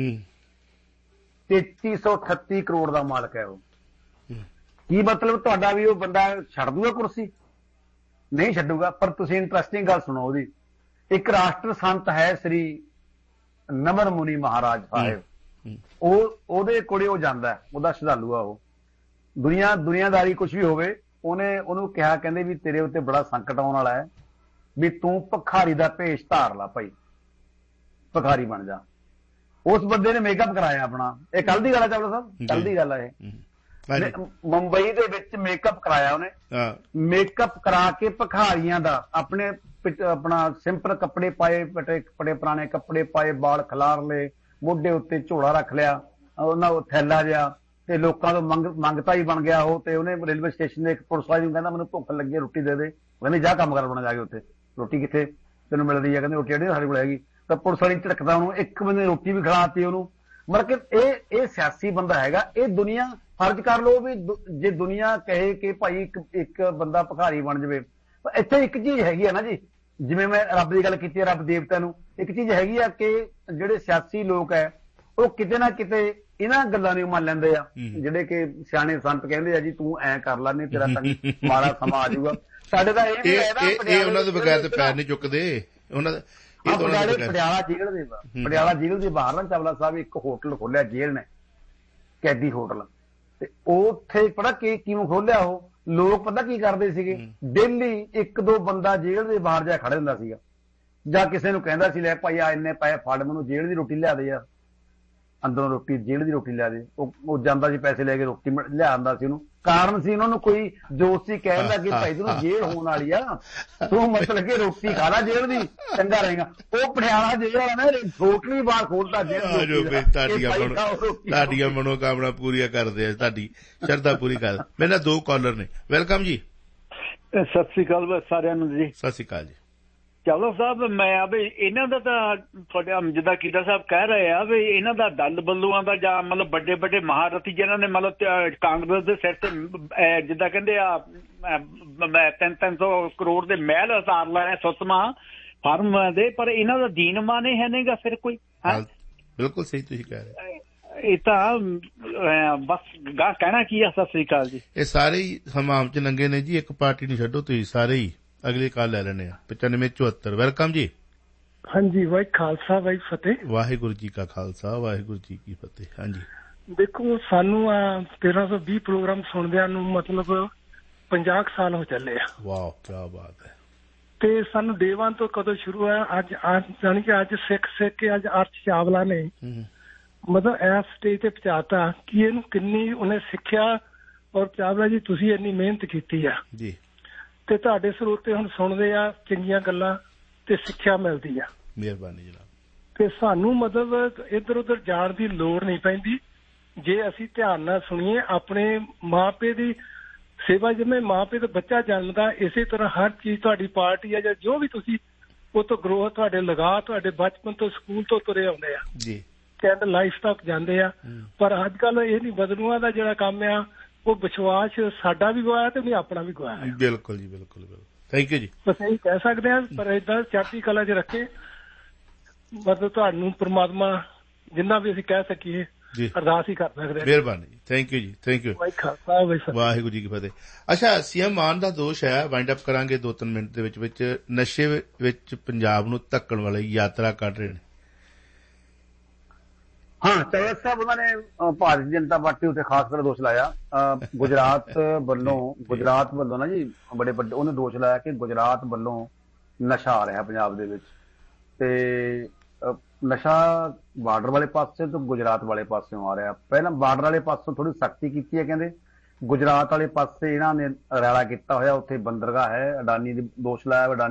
ਤੇਤੀ ਸੌ ਅਠੱਤੀ ਕਰੋੜ ਦਾ ਮਾਲਕ ਹੈ ਉਹ ਕੀ ਮਤਲਬ ਤੁਹਾਡਾ ਵੀ ਉਹ ਬੰਦਾ ਛੱਡ ਦੂਗਾ ਕੁਰਸੀ ਨਹੀਂ ਛੱਡੂਗਾ ਪਰ ਤੁਸੀਂ ਇੰਟਰਸਟਿੰਗ ਗੱਲ ਸੁਣੋ ਉਹਦੀ ਇੱਕ ਰਾਸ਼ਟਰ ਸੰਤ ਹੈ ਸ੍ਰੀ ਨਮਨ ਮੁਨੀ ਮਹਾਰਾਜ ਸਾਹਿਬ ਉਹ ਉਹਦੇ ਕੋਲੇ ਉਹ ਜਾਂਦਾ ਉਹਦਾ ਸ਼ਰਧਾਲੂ ਆ ਉਹ ਦੁਨੀਆ ਦੁਨੀਆਦਾਰੀ ਕੁਝ ਵੀ ਹੋਵੇ ਉਹਨੇ ਉਹਨੂੰ ਕਿਹਾ ਕਹਿੰਦੇ ਵੀ ਤੇਰੇ ਉੱਤੇ ਬੜਾ ਸੰਕਟ ਆਉਣ ਵਾਲਾ ਹੈ ਵੀ ਤੂੰ ਭਿਖਾਰੀ ਦਾ ਭੇਸ਼ ਧਾਰ ਲਾ ਭਾਈ ਭਿਖਾਰੀ ਬਣ ਜਾ ਉਸ ਬੰਦੇ ਨੇ ਮੇਕਅਪ ਕਰਾਇਆ ਆਪਣਾ ਇਹ ਕੱਲ ਦੀ ਗੱਲ ਹੈ ਚਾਵਲਾ ਸਾਹਿਬ ਕੱਲ ਦੀ ਗੱਲ ਹੈ ਇਹ ਮੁੰਬਈ ਦੇ ਵਿੱਚ ਮੇਕਅਪ ਕਰਾਇਆ ਉਹਨੇ ਮੇਕਅਪ ਕਰਾ ਕੇ ਭਿਖਾਰੀਆਂ ਦਾ ਆਪਣੇ ਆਪਣਾ ਸਿੰਪਲ ਕੱਪੜੇ ਪਾਏ ਪਟੇ ਕੱਪੜੇ ਪੁਰਾਣੇ ਕੱਪੜੇ ਪਾਏ ਵਾਲ ਖਿਲਾਰ ਲਏ ਮੋਢੇ ਉੱਤੇ ਝੋਲਾ ਰੱਖ ਲਿਆ ਉਹਨਾਂ ਉਹ ਥੈਲਾ ਜਿਹਾ ਤੇ ਲੋਕਾਂ ਤੋਂ ਮੰਗ ਮੰਗਤਾ ਹੀ ਬਣ ਗਿਆ ਉਹ ਤੇ ਉਹਨੇ ਰੇਲਵੇ ਸਟੇਸ਼ਨ ਦੇ ਇੱਕ ਪੁਲਿਸ ਵਾਲੇ ਨੂੰ ਕਹਿੰਦਾ ਮੈਨੂੰ ਭੁੱਖ ਲੱਗੀ ਰੋਟੀ ਦੇ ਦੇ ਕਹਿੰਦੇ ਜਾ ਕੰਮ ਕਰ ਬਣਾ ਜਾ ਕੇ ਉੱਥੇ ਰੋਟੀ ਕਿੱਥੇ ਤੈਨੂੰ ਮਿਲਦੀ ਹੈ ਕਹਿੰਦੇ ਰੋਟੀ ਜਿਹੜੀ ਸਾਡੇ ਕੋਲ ਹੈਗੀ ਤਾਂ ਪੁਲਿਸ ਵਾਲੀ ਝਟਕਦਾ ਉਹਨੂੰ ਇੱਕ ਬੰਦੇ ਰੋਟੀ ਵੀ ਖਿਲਾਤੀ ਉਹਨੂੰ ਮਤਲਬ ਕਿ ਇਹ ਇਹ ਸਿਆਸੀ ਬੰਦਾ ਹੈਗਾ ਇਹ ਦੁਨੀਆ ਫਰਜ਼ ਕਰ ਲਓ ਵੀ ਜੇ ਦੁਨੀਆ ਕਹੇ ਕਿ ਭਾਈ ਇੱਕ ਇੱਕ ਬੰਦਾ ਭਿਖਾਰੀ ਬਣ ਜਾਵੇ ਇੱਥੇ ਇੱਕ ਚੀਜ਼ ਹੈਗੀ ਆ ਨਾ ਜੀ ਜਿਵੇਂ ਮੈਂ ਰੱਬ ਦੀ ਗੱਲ ਕੀਤੀ ਹੈ ਰੱਬ ਦੇਵਤਾ ਨੂੰ ਇੱਕ ਚੀਜ਼ ਹੈਗੀ ਆ ਕਿ ਜਿਹੜੇ ਸਿਆਸੀ ਲੋਕ ਹੈ ਉਹ ਕਿਤੇ ਨਾ ਕਿਤੇ ਇਹਨਾਂ ਗੱਲਾਂ ਨੂੰ ਮੰਨ ਲੈਂਦੇ ਆ ਜਿਹੜੇ ਕਿ ਸਿਆਣੇ ਸੰਤ ਕਹਿੰਦੇ ਆ ਜੀ ਤੂੰ ਐਂ ਕਰ ਲਾ ਨਹੀਂ ਤੇਰਾ ਤਾਂ ਮਾੜਾ ਸਮਾਂ ਆ ਜਾਊਗਾ ਸਾਡੇ ਤਾਂ ਇਹ ਵੀ ਇਹ ਉਹਨਾਂ ਦੇ ਬਗੈਰ ਤੇ ਪੈਰ ਨਹੀਂ ਚੁੱਕਦੇ ਉਹਨਾਂ ਦਾ ਪਟਿਆਲਾ ਜੇਲ੍ਹ ਦੇ ਪਟਿਆਲਾ ਜੇਲ੍ਹ ਦੇ ਬਾਹਰ ਨਾ ਚਾਵਲਾ ਸਾਹਿਬ ਇੱਕ ਹੋਟਲ ਖੋਲਿਆ ਜੇਲ੍ਹ ਨੇ ਕੈਦੀ ਹੋਟਲ ਤੇ ਉੱਥੇ ਪਤਾ ਕੀ ਕਿਉਂ ਖੋਲਿਆ ਉਹ ਲੋਕ ਪਤਾ ਕੀ ਕਰਦੇ ਸੀਗੇ ਡੇਲੀ ਇੱਕ ਦੋ ਬੰਦਾ ਜੇਲ੍ਹ ਦੇ ਬਾਹਰ ਜਾ ਖੜੇ ਹੁੰਦਾ ਸੀਗਾ ਜਾਂ ਕਿਸੇ ਨੂੰ ਕਹਿੰਦਾ ਸੀ ਲੈ ਭਾਈ ਆ ਇੰਨੇ ਪੈਸੇ ਫੜ ਮੈਨੂੰ ਜੇਲ੍ਹ ਦੀ ਰੋਟੀ ਲਿਆ ਦੇ ਯਾਰ ਅੰਦਰੋਂ ਰੋਟੀ ਜੇਲ੍ਹ ਦੀ ਰੋਟੀ ਲਿਆ ਦੇ ਉਹ ਜਾਂਦਾ ਸੀ ਪੈਸੇ ਲੈ ਕੇ ਰੋਟੀ ਲਿਆ ਆਉਂਦਾ ਸੀ ਉਹਨੂੰ ਕਾਰਨ ਸੀ ਉਹਨਾਂ ਨੂੰ ਕੋਈ ਜੋਸ਼ ਸੀ ਕਹਿੰਦਾ ਕਿ ਭਾਈ ਤੈਨੂੰ ਜੇਲ੍ਹ ਹੋਣ ਵਾਲੀ ਆ ਤੂੰ ਮਤਲਬ ਕਿ ਰੋਟੀ ਖਾ ਲਾ ਜੇਲ੍ਹ ਦੀ ਚੰਗਾ ਰਹੇਗਾ ਉਹ ਪਟਿਆਲਾ ਜੇਲ੍ਹ ਵਾਲਾ ਨਾ ਹੋਟਲੀ ਬਾਹਰ ਖੋਲਦਾ ਜੇਲ੍ਹ ਤੁਹਾਡੀਆਂ ਮਨੋਕਾਮਨਾ ਪੂਰੀਆਂ ਕਰਦੇ ਆ ਤੁਹਾਡੀ ਸ਼ਰਧਾ ਪੂਰੀ ਕਰ ਮੇਰੇ ਨਾਲ ਦੋ ਕਾਲਰ ਨੇ ਵੈਲਕਮ ਜੀ ਸਤਿ ਸ੍ਰੀ ਅਕਾਲ ਸਾਰਿਆਂ ਨੂੰ ਜੀ ਸਤਿ ਸ੍ਰੀ ਅਕਾਲ ਜੀ ਚਾਵਲਾ ਸਾਹਿਬ ਮੈਂ ਆ ਵੀ ਇਹਨਾਂ ਦਾ ਤਾਂ ਤੁਹਾਡੇ ਜਿੱਦਾਂ ਕੀਦਾ ਸਾਹਿਬ ਕਹਿ ਰਹੇ ਆ ਵੀ ਇਹਨਾਂ ਦਾ ਦਲ ਬੱਲੂਆਂ ਦਾ ਜਾਂ ਮਤਲਬ ਵੱਡੇ ਵੱਡੇ ਮਹਾਰਥੀ ਜਿਹਨਾਂ ਨੇ ਮਤਲਬ ਕਾਂਗਰਸ ਦੇ ਸਿਰ ਤੇ ਜਿੱਦਾਂ ਕਹਿੰਦੇ ਆ ਤਿੰਨ ਤਿੰਨ ਸੌ ਕਰੋੜ ਦੇ ਮਹਿਲ ਉਤਾਰ ਲਾਇਆ ਸੁਤਮਾ ਫਰਮ ਦੇ ਪਰ ਇਹਨਾਂ ਦਾ ਦੀਨਮਾਨ ਹੈ ਨਹੀਂਗਾ ਫਿਰ ਕੋਈ ਬਿਲਕੁਲ ਸਹੀ ਤੁਸੀਂ ਕਹਿ ਰਹੇ ਇਹ ਤਾਂ ਬਸ ਗਾ ਕਹਿਣਾ ਕੀ ਆ ਸਤਿ ਸ੍ਰੀ ਅਕਾਲ ਜੀ ਇਹ ਸਾਰੇ ਹੀ ਹਮਾਮ ਚ ਨੰਗੇ ਨੇ ਜੀ ਇੱਕ ਪਾਰਟੀ ਨੂੰ ਛੱਡੋ ਤੁਸੀਂ ਸਾਰੇ ਹੀ ਅਗਲੀ ਕਾਲ ਲੈ ਲੈਣੇ ਆ ਪਚਾਨਵੇਂ ਚੁਹੱਤਰ ਵੈਲਕਮ ਜੀ ਹਾਂਜੀ ਵਾਹਿ ਖਾਲਸਾ ਵਾਹਿ ਫਤਿਹ ਵਾਹਿਗੁਰੂ ਜੀ ਕਾ ਖਾਲਸਾ ਵਾਹਿਗੁਰੂ ਜੀ ਕੀ ਫਤਿਹ ਹਾਂਜੀ ਦੇਖੋ ਸਾਨੂੰ ਆ ਤੇਰਾਂ ਸੌ ਵੀਹ ਪ੍ਰੋਗਰਾਮ ਸੁਣਦਿਆਂ ਨੂੰ ਮਤਲਬ ਪੰਜਾਹ ਸਾਲ ਹੋ ਚੱਲੇ ਆ ਵਾਹ ਕੀ ਬਾਤ ਹੈ ਤੇ ਸਾਨੂੰ ਡੇ ਵਨ ਤੋਂ ਕਦੋਂ ਸ਼ੁਰੂ ਹੋਇਆ ਅੱਜ ਜਾਣੀ ਕਿ ਅੱਜ ਸਿੱਖ ਸਿੱਖ ਕੇ ਅੱਜ ਅਰਸ਼ ਚਾਵਲਾ ਨੇ ਮਤਲਬ ਇਸ ਸਟੇਜ ਤੇ ਪਹੁੰਚਾਤਾ ਕਿ ਇਹਨੂੰ ਕਿੰਨੀ ਉਹਨੇ ਸਿੱਖਿਆ ਔਰ ਚਾਵਲਾ ਜੀ ਤੁਸੀਂ ਇੰਨੀ ਮਿਹਨਤ ਕੀਤੀ ਆ ਜੀ ਤੇ ਤੁਹਾਡੇ ਸਰੋਤੇ ਹੁਣ ਸੁਣਦੇ ਆ ਚੰਗੀਆਂ ਗੱਲਾਂ ਤੇ ਸਿੱਖਿਆ ਮਿਲਦੀ ਆ ਮਿਹਰਬਾਨੀ ਜਨਾਬ ਤੇ ਸਾਨੂੰ ਮਤਲਬ ਇੱਧਰ ਉੱਧਰ ਜਾਣ ਦੀ ਲੋੜ ਨਹੀਂ ਪੈਂਦੀ ਜੇ ਅਸੀਂ ਧਿਆਨ ਨਾਲ ਸੁਣੀਏ ਆਪਣੇ ਮਾਪੇ ਦੀ ਸੇਵਾ ਜਿਵੇਂ ਮਾਪੇ ਦਾ ਬੱਚਾ ਜਨਮਦਾ ਇਸੇ ਤਰ੍ਹਾਂ ਹਰ ਚੀਜ਼ ਤੁਹਾਡੀ ਪਾਰਟੀ ਆ ਜਾਂ ਜੋ ਵੀ ਤੁਸੀਂ ਉਹ ਤੋਂ ਗਰੋਹ ਤੁਹਾਡੇ ਲਗਾ ਤੁਹਾਡੇ ਬਚਪਨ ਤੋਂ ਸਕੂਲ ਤੋਂ ਤੁਰੇ ਆਉਂਦੇ ਆ ਜੀ ਕਹਿੰਦੇ ਲਾਈਫ ਤੱਕ ਜਾਂਦੇ ਆ ਪਰ ਅੱਜ ਕੱਲ ਇਹ ਨਹੀਂ ਬਦਲੂਆਂ ਦਾ ਜਿਹੜਾ ਕੰਮ ਆ ਉਹ ਵਿਸ਼ਵਾਸ ਸਾਡਾ ਵੀ ਗਵਾਇਆ ਤੇ ਨਹੀਂ ਆਪਣਾ ਵੀ ਗਵਾਇਆ ਬਿਲਕੁਲ ਜੀ ਬਿਲਕੁਲ ਬਿਲਕੁਲ ਥੈਂਕ ਯੂ ਜੀ ਬਸ ਇਹੀ ਕਹਿ ਸਕਦੇ ਹਾਂ ਪਰ ਏਦਾਂ ਚੜ੍ਹਦੀ ਕਲਾ 'ਚ ਰੱਖੇ ਮਤਲਬ ਤੁਹਾਨੂੰ ਪ੍ਰਮਾਤਮਾ ਜਿੰਨਾ ਵੀ ਅਸੀਂ ਕਹਿ ਸਕੀਏ ਅਰਦਾਸ ਹੀ ਕਰ ਸਕਦੇ ਹਾਂ ਮਿਹਰਬਾਨੀ ਜੀ ਥੈਂਕ ਯੂ ਜੀ ਥੈਂਕ ਯੂ ਵਾਹਿਗੁਰੂ ਜੀ ਕੀ ਫਤਿਹ ਅੱਛਾ ਸੀਐਮ ਮਾਨ ਦਾ ਦੋਸ਼ ਹੈ ਵਾਈਂਡ ਅਪ ਕਰਾਂਗੇ ਦੋ ਤਿੰਨ ਮਿੰਟ ਦੇ ਵਿੱਚ ਵਿੱਚ ਨਸ਼ੇ ਵਿੱਚ ਪੰਜਾਬ ਨੂੰ ਧੱਕਣ ਵਾਲੇ ਯਾਤਰਾ ਕੱਢ ਰਹੇ ਨੇ ਹਾਂ ਚਾਵਲਾ ਸਾਹਿਬ ਉਹਨਾਂ ਨੇ ਅ, ਭਾਰਤੀ ਜਨਤਾ ਪਾਰਟੀ ਉੱਤੇ ਖਾਸ ਕਰ ਦੋਸ਼ ਲਾਇਆ ਅ, ਗੁਜਰਾਤ ਵੱਲੋਂ ਗੁਜਰਾਤ ਵੱਲੋਂ ਨਾ ਜੀ ਬੜੇ ਵੱਡੇ ਉਹਨੇ ਦੋਸ਼ ਲਾਇਆ ਕਿ ਗੁਜਰਾਤ ਵੱਲੋਂ ਨਸ਼ਾ ਆ ਰਿਹਾ ਪੰਜਾਬ ਦੇ ਵਿੱਚ ਤੇ ਅ, ਨਸ਼ਾ ਬਾਰਡਰ ਵਾਲੇ ਪਾਸੇ ਤੋਂ ਗੁਜਰਾਤ ਵਾਲੇ ਪਾਸਿਓਂ ਆ ਰਿਹਾ। ਪਹਿਲਾਂ ਬਾਰਡਰ ਵਾਲੇ ਪਾਸੋਂ ਥੋੜੀ ਸਖਤੀ ਕੀਤੀ ਹੈ ਕਹਿੰਦੇ, ਗੁਜਰਾਤ ਵਾਲੇ ਪਾਸੇ ਇਹਨਾਂ ਨੇ ਰੈਲਾ ਕੀਤਾ ਹੋਇਆ, ਉੱਥੇ ਬੰਦਰਗਾਹ ਹੈ, ਅਡਾਨੀ ਦੇ ਦੋਸ਼ ਲਾਇਆ ਅਡਾਨੀ